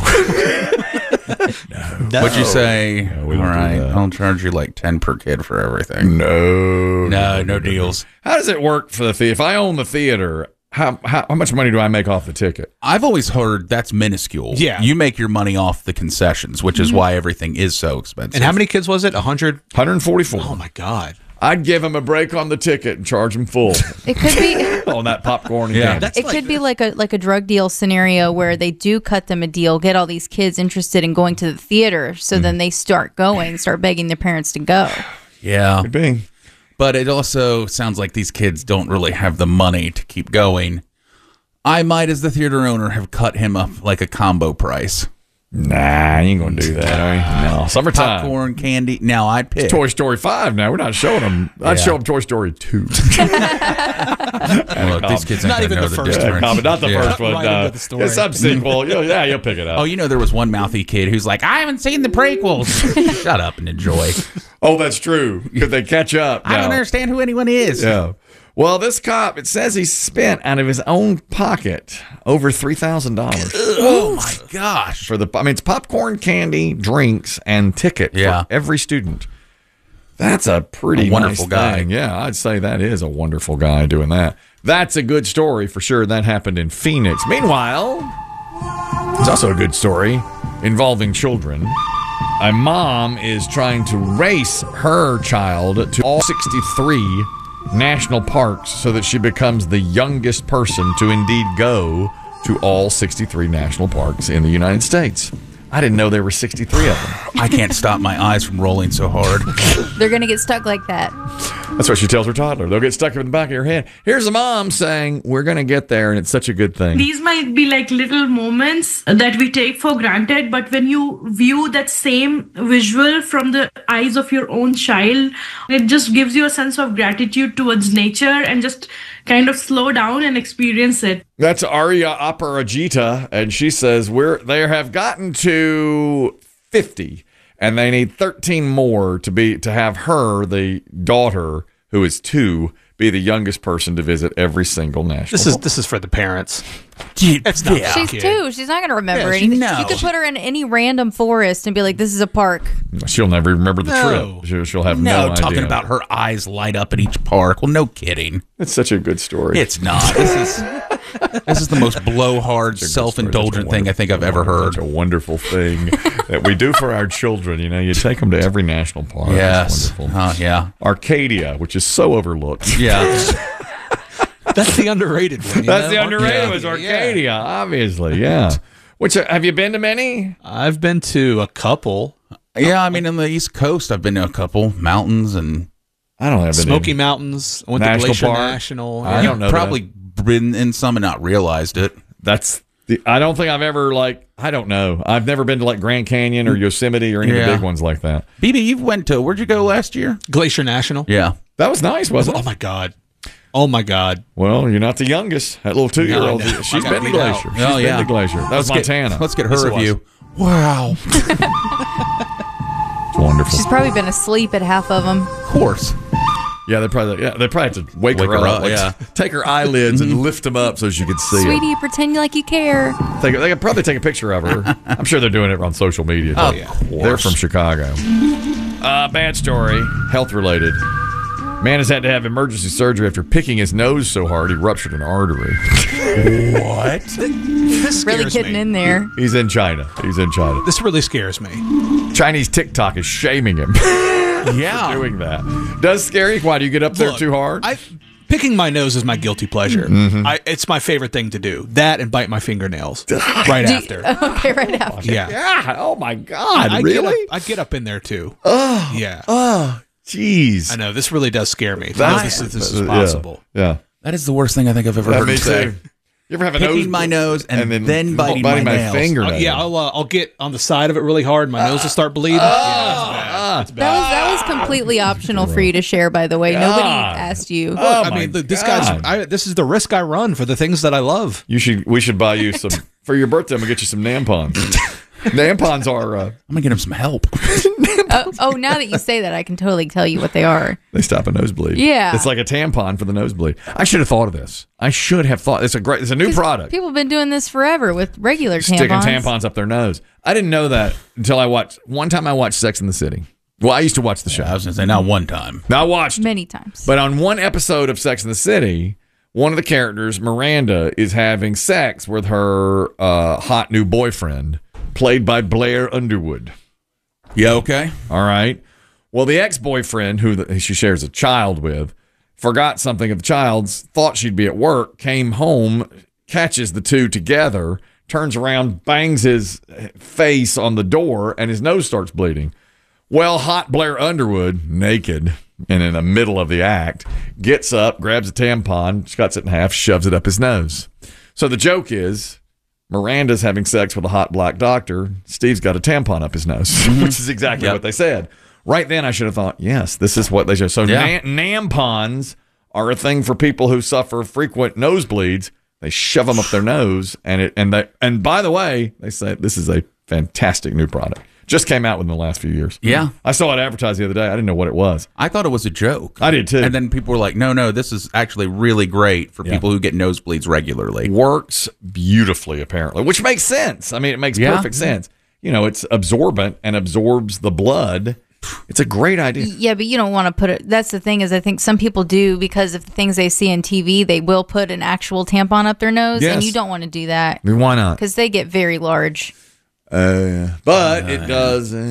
no. What'd you say? No, All we don't do right, that. I'll charge you like ten per kid for everything. No. No, no deals. How does it work for the theater? If I own the theater, how, how how much money do I make off the ticket? I've always heard that's minuscule. Yeah. You make your money off the concessions, which is Mhm. why everything is so expensive. And how many kids was it? A hundred? one hundred forty-four. Oh my God. I'd give them a break on the ticket and charge them full It could be. on that popcorn and Yeah. candy. It could be like a like a drug deal scenario where they do cut them a deal, get all these kids interested in going to the theater, so then they start going, start begging their parents to go. Yeah. Could be. But it also sounds like these kids don't really have the money to keep going. I might, as the theater owner, have cut him up like a combo price. Nah, you ain't gonna do that, are you? No. Summertime. Popcorn, candy. Now I'd pick. It's Toy Story five now. We're not showing them. I'd Yeah. show them Toy Story two. Look, these kids ain't Not gonna even know the the first difference. No, but not the Yeah. first one. Right no. into the story. The subsequel. you'll, yeah, you'll pick it up. Oh, you know, there was one mouthy kid who's like, I haven't seen the prequels. Shut up and enjoy. Oh, that's true. Could they catch up? I don't now? understand who anyone is. Yeah. Well, this cop, it says he spent out of his own pocket over three thousand dollars. Oh, my gosh. For the, I mean, it's popcorn, candy, drinks, and ticket Yeah. for every student. That's a pretty A wonderful nice guy. thing. Yeah, I'd say that is a wonderful guy doing that. That's a good story for sure. That happened in Phoenix. Meanwhile, it's also a good story involving children. A mom is trying to race her child to all sixty-three national parks so that she becomes the youngest person to indeed go to all sixty-three national parks in the United States. I didn't know there were sixty-three of them. I can't stop my eyes from rolling so hard. They're gonna get stuck like that. That's what she tells her toddler. They'll get stuck in the back of your head. Here's the mom saying, we're going to get there, and it's such a good thing. These might be like little moments that we take for granted, but when you view that same visual from the eyes of your own child, it just gives you a sense of gratitude towards nature and just kind of slow down and experience it. That's Arya Aparajita, and she says we're they have gotten to fifty, and they need thirteen more to be to have her, the daughter who is two, be the youngest person to visit every single national. This is this is for the parents. It's not She's for the kid. two. She's not going to remember Yeah, she- anything. no. You could put her in any random forest and be like, "This is a park." She'll never remember the No. trip. She'll, she'll have no, No, idea. talking about her eyes light up at each park. Well, no kidding. It's such a good story. It's not. This is this is the most blowhard, self-indulgent thing I think I've ever heard. Such a wonderful thing that we do for our children. You know, you take them to every national park. It's Yes. wonderful. Uh, yeah. Arcadia, which is so overlooked. Yeah. That's the underrated one. you That's know? the underrated Yeah. was Arcadia, obviously. Yeah. Which uh, have you been to many? I've been to a couple. Yeah, I mean, on the East Coast, I've been to a couple mountains and I don't have Smoky Mountains. I went National to Glacier Park. National. I don't know. probably been in some and not realized it. That's the. I don't think I've ever like. I don't know. I've never been to like Grand Canyon or Yosemite or any of Yeah. the big ones like that. B B, you went to where'd you go last year? Glacier National. Yeah, that was nice, wasn't Oh it? my god. Oh my god. Well, you're not the youngest. That little two-year-old. No, I know. She's I got been to beat out. Glacier. She's Oh, been yeah. to Glacier. That was Let's get- Montana. let's get Yes, her it was. review. Wow, It's wonderful. She's probably been asleep at half of them. of course. Yeah, they probably yeah they probably have to wake, Wake her, her up. up, like, yeah. Take her eyelids and lift them up so she can see Sweetie, it. pretend like you care. Take, they could probably take a picture of her. I'm sure they're doing it on social media. Of too. course. They're from Chicago. Uh, bad story, health related. Man has had to have emergency surgery after picking his nose so hard he ruptured an artery. What? This scares Really getting me. in there. He's in China. He's in China. This really scares me. Chinese TikTok is shaming him Yeah. for doing that. Does scare you? Why do you get up there Look, too hard? I picking my nose is my guilty pleasure. Mm-hmm. I, it's my favorite thing to do. That and bite my fingernails right Do you- after. okay, right after. Yeah. yeah. Oh my God. I really? Get up, I get up in there too. oh. Yeah. Oh. Jeez. I know this really does scare me. That- This, is, this is yeah, possible. Yeah. That is the worst thing I think I've ever Yeah, heard me him say. too. You ever have a Picking nose my nose and, and then, biting, my, nails. fingernail? Uh, yeah, I'll uh, I'll get on the side of it really hard. My nose will start bleeding. yeah, it's bad. It's bad. That was that was completely optional for you to share, by the way. Nobody God. asked you. Oh, I my mean, look, this God. guy's. I, this is the risk I run for the things that I love. You should. We should buy you some for your birthday. I'm gonna get you some Nampons. Nampons are. Uh, I'm gonna get him some help. oh, oh, now that you say that, I can totally tell you what they are. they stop a nosebleed. Yeah. It's like a tampon for the nosebleed. I should have thought of this. I should have thought. It's a great. It's a new product. People have been doing this forever with regular tampons. Sticking tampons up their nose. I didn't know that until I watched. One time I watched Sex in the City. Well, I used to watch the show. I was gonna say not one time. Now I watched. Many times. But on one episode of Sex in the City, one of the characters, Miranda, is having sex with her uh, hot new boyfriend, played by Blair Underwood. Yeah, okay. All right. Well, the ex-boyfriend, who the, she shares a child with, forgot something of the child's, thought she'd be at work, came home, catches the two together, turns around, bangs his face on the door, and his nose starts bleeding. Well, hot Blair Underwood, naked and in the middle of the act, gets up, grabs a tampon, cuts it in half, shoves it up his nose. So the joke is Miranda's having sex with a hot black doctor. Steve's got a tampon up his nose, which is exactly Yep. what they said. Right then, I should have thought, yes, this is what they should. So Yeah. na- nampons are a thing for people who suffer frequent nosebleeds. They shove them up their nose, and it and they and by the way, they say this is a fantastic new product. Just came out within the last few years. Yeah. I saw it advertised the other day. I didn't know what it was. I thought it was a joke. I did too. And then people were like, no, no, this is actually really great for Yeah. people who get nosebleeds regularly. Works beautifully, apparently, which makes sense. I mean, it makes Yeah. perfect sense. You know, it's absorbent and absorbs the blood. It's a great idea. Yeah, but you don't want to put it. That's the thing is, I think some people do because of the things they see on T V. They will put an actual tampon up their nose, and Yes. you don't want to do that I mean, why not? because they get very large. Uh, but it does. Uh,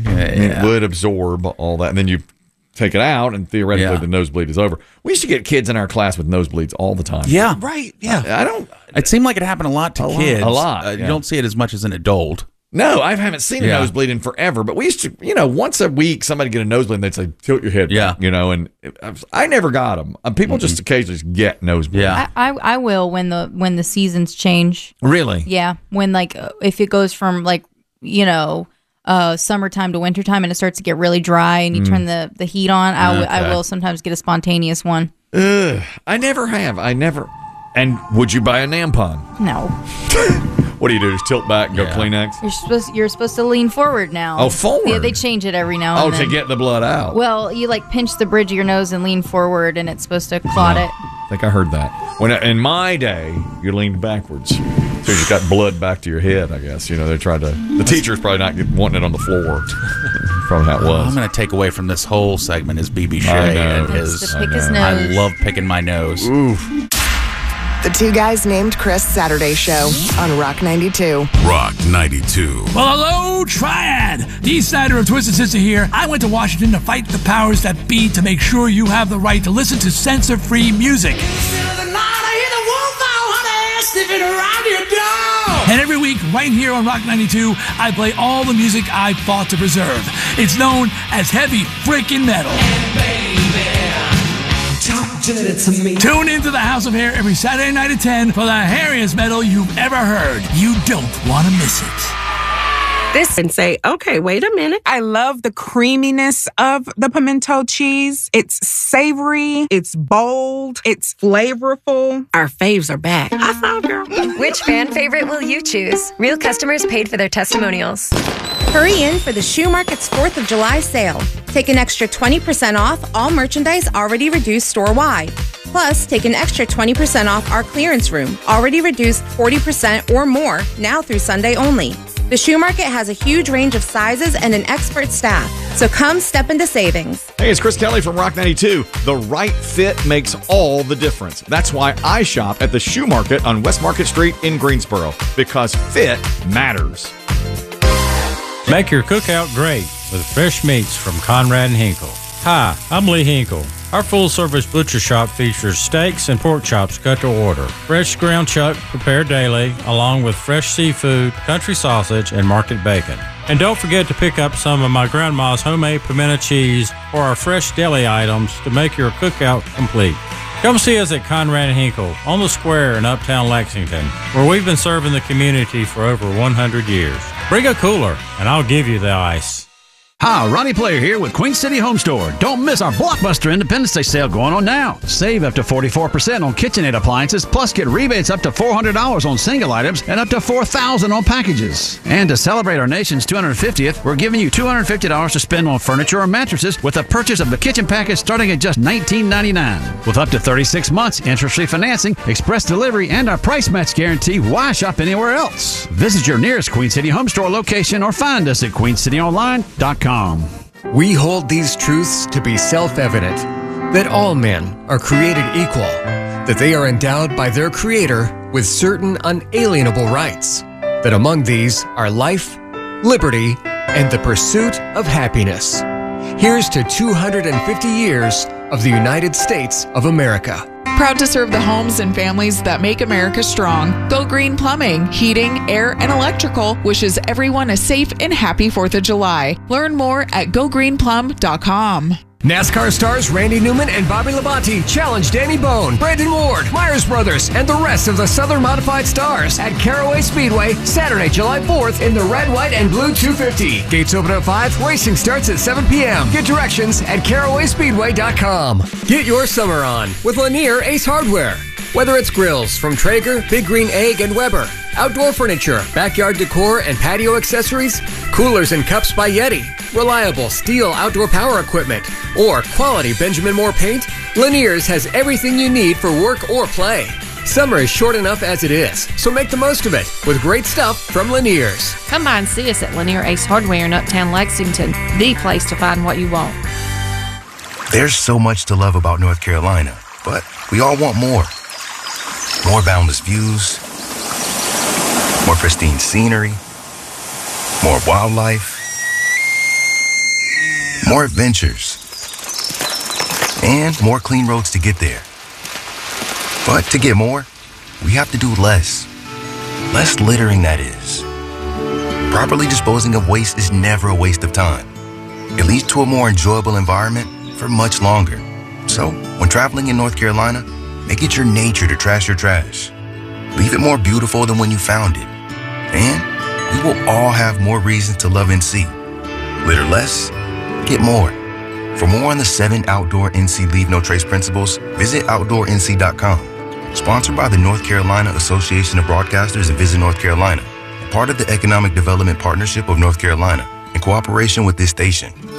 It would absorb all that, and then you take it out, and theoretically, Yeah. the nosebleed is over. We used to get kids in our class with nosebleeds all the time. Yeah. Right. Yeah. I don't. It seemed like it happened a lot to A lot, kids. a lot, Uh, yeah. You don't see it as much as an adult. No, I haven't seen a Yeah. nosebleed in forever. But we used to, you know, once a week somebody get a nosebleed and they'd say, tilt your head. Yeah. back, you know, and it, I, was- I never got them. Um, people just occasionally get nosebleeds. Yeah. I, I I will when the when the seasons change. Really? Yeah, when like uh, if it goes from like you know uh summertime to wintertime and it starts to get really dry and you Mm. turn the the heat on, I w- I Okay. will sometimes get a spontaneous one. Ugh, I never have. I never. And would you buy a Nampon? No, What do you do? Just tilt back and go Kleenex? you're supposed you're supposed to lean forward now. Oh, forward? Yeah, they change it every now Oh, and to then. get the blood out. Well, you like pinch the bridge of your nose and lean forward, and it's supposed to clot it. I think I heard that. When in my day, you leaned backwards, so you got blood back to your head. I guess you know they tried to. The teacher's probably not wanting it on the floor. Probably how it All I'm was. going to take away from this whole segment is B B I Shea know. and Has his. to pick his I nose. love picking my nose. Oof. The Two Guys Named Chris Saturday Show on Rock ninety-two. Rock ninety-two. Well, hello, Triad. D. Snyder of Twisted Sister here. I went to Washington to fight the powers that be to make sure you have the right to listen to censor-free music. And every week, right here on Rock ninety-two, I play all the music I fought to preserve. It's known as heavy freaking metal. Tune into the House of Hair every Saturday night at ten for the hairiest metal you've ever heard. You don't want to miss it. This and say, okay, wait a minute. I love the creaminess of the pimento cheese. It's savory, it's bold, it's flavorful. Our faves are back. I saw, girl. Which fan favorite will you choose? Real customers paid for their testimonials. Hurry in for the Shoe Market's fourth of July sale. Take an extra twenty percent off all merchandise already reduced store-wide. Plus, take an extra twenty percent off our clearance room, already reduced forty percent or more, now through Sunday only. The Shoe Market has a huge range of sizes and an expert staff, so come step into savings. Hey, it's Chris Kelly from Rock ninety-two. The right fit makes all the difference. That's why I shop at the Shoe Market on West Market Street in Greensboro, because fit matters. Make your cookout great with fresh meats from Conrad and Hinkle. Hi, I'm Lee Hinkle. Our full-service butcher shop features steaks and pork chops cut to order, fresh ground chuck prepared daily, along with fresh seafood, country sausage, and market bacon. And don't forget to pick up some of my grandma's homemade pimento cheese or our fresh deli items to make your cookout complete. Come see us at Conrad and Hinkle on the square in Uptown Lexington, where we've been serving the community for over one hundred years. Bring a cooler, and I'll give you the ice. Hi, Ronnie Player here with Queen City Home Store. Don't miss our Blockbuster Independence Day sale going on now. Save up to forty-four percent on KitchenAid appliances, plus get rebates up to four hundred dollars on single items and up to four thousand dollars on packages. And to celebrate our nation's two hundred fiftieth, we're giving you two hundred fifty dollars to spend on furniture or mattresses with a purchase of the kitchen package starting at just nineteen ninety-nine. With up to thirty-six months, interest-free financing, express delivery, and our price match guarantee, why shop anywhere else? Visit your nearest Queen City Home Store location or find us at queen city online dot com. We hold these truths to be self-evident, that all men are created equal, that they are endowed by their Creator with certain unalienable rights, that among these are life, liberty, and the pursuit of happiness. Here's to two hundred fifty years of the United States of America. Proud to serve the homes and families that make America strong. Go Green Plumbing, Heating, Air, and Electrical wishes everyone a safe and happy fourth of July. Learn more at go green plum dot com. NASCAR stars Randy Newman and Bobby Labonte challenge Danny Bone, Brandon Ward, Myers Brothers, and the rest of the Southern Modified Stars at Caraway Speedway Saturday, July fourth in the red, white, and blue two fifty. Gates open at five, racing starts at seven p.m. Get directions at caraway speedway dot com. Get your summer on with Lanier Ace Hardware. Whether it's grills from Traeger, Big Green Egg, and Weber, outdoor furniture, backyard decor, and patio accessories, coolers and cups by Yeti, reliable steel outdoor power equipment, or quality Benjamin Moore paint, Lanier's has everything you need for work or play. Summer is short enough as it is, so make the most of it with great stuff from Lanier's. Come by and see us at Lanier Ace Hardware in Uptown Lexington, the place to find what you want. There's so much to love about North Carolina, but we all want more. More boundless views, more pristine scenery, more wildlife, more adventures, and more clean roads to get there. But to get more, we have to do less. Less littering, that is. Properly disposing of waste is never a waste of time. It leads to a more enjoyable environment for much longer. So, when traveling in North Carolina, make it your nature to trash your trash. Leave it more beautiful than when you found it. And we will all have more reasons to love N C. Litter less, get more. For more on the seven outdoor N C Leave No Trace principles, visit outdoor N C dot com. Sponsored by the North Carolina Association of Broadcasters and Visit North Carolina, part of the Economic Development Partnership of North Carolina, in cooperation with this station.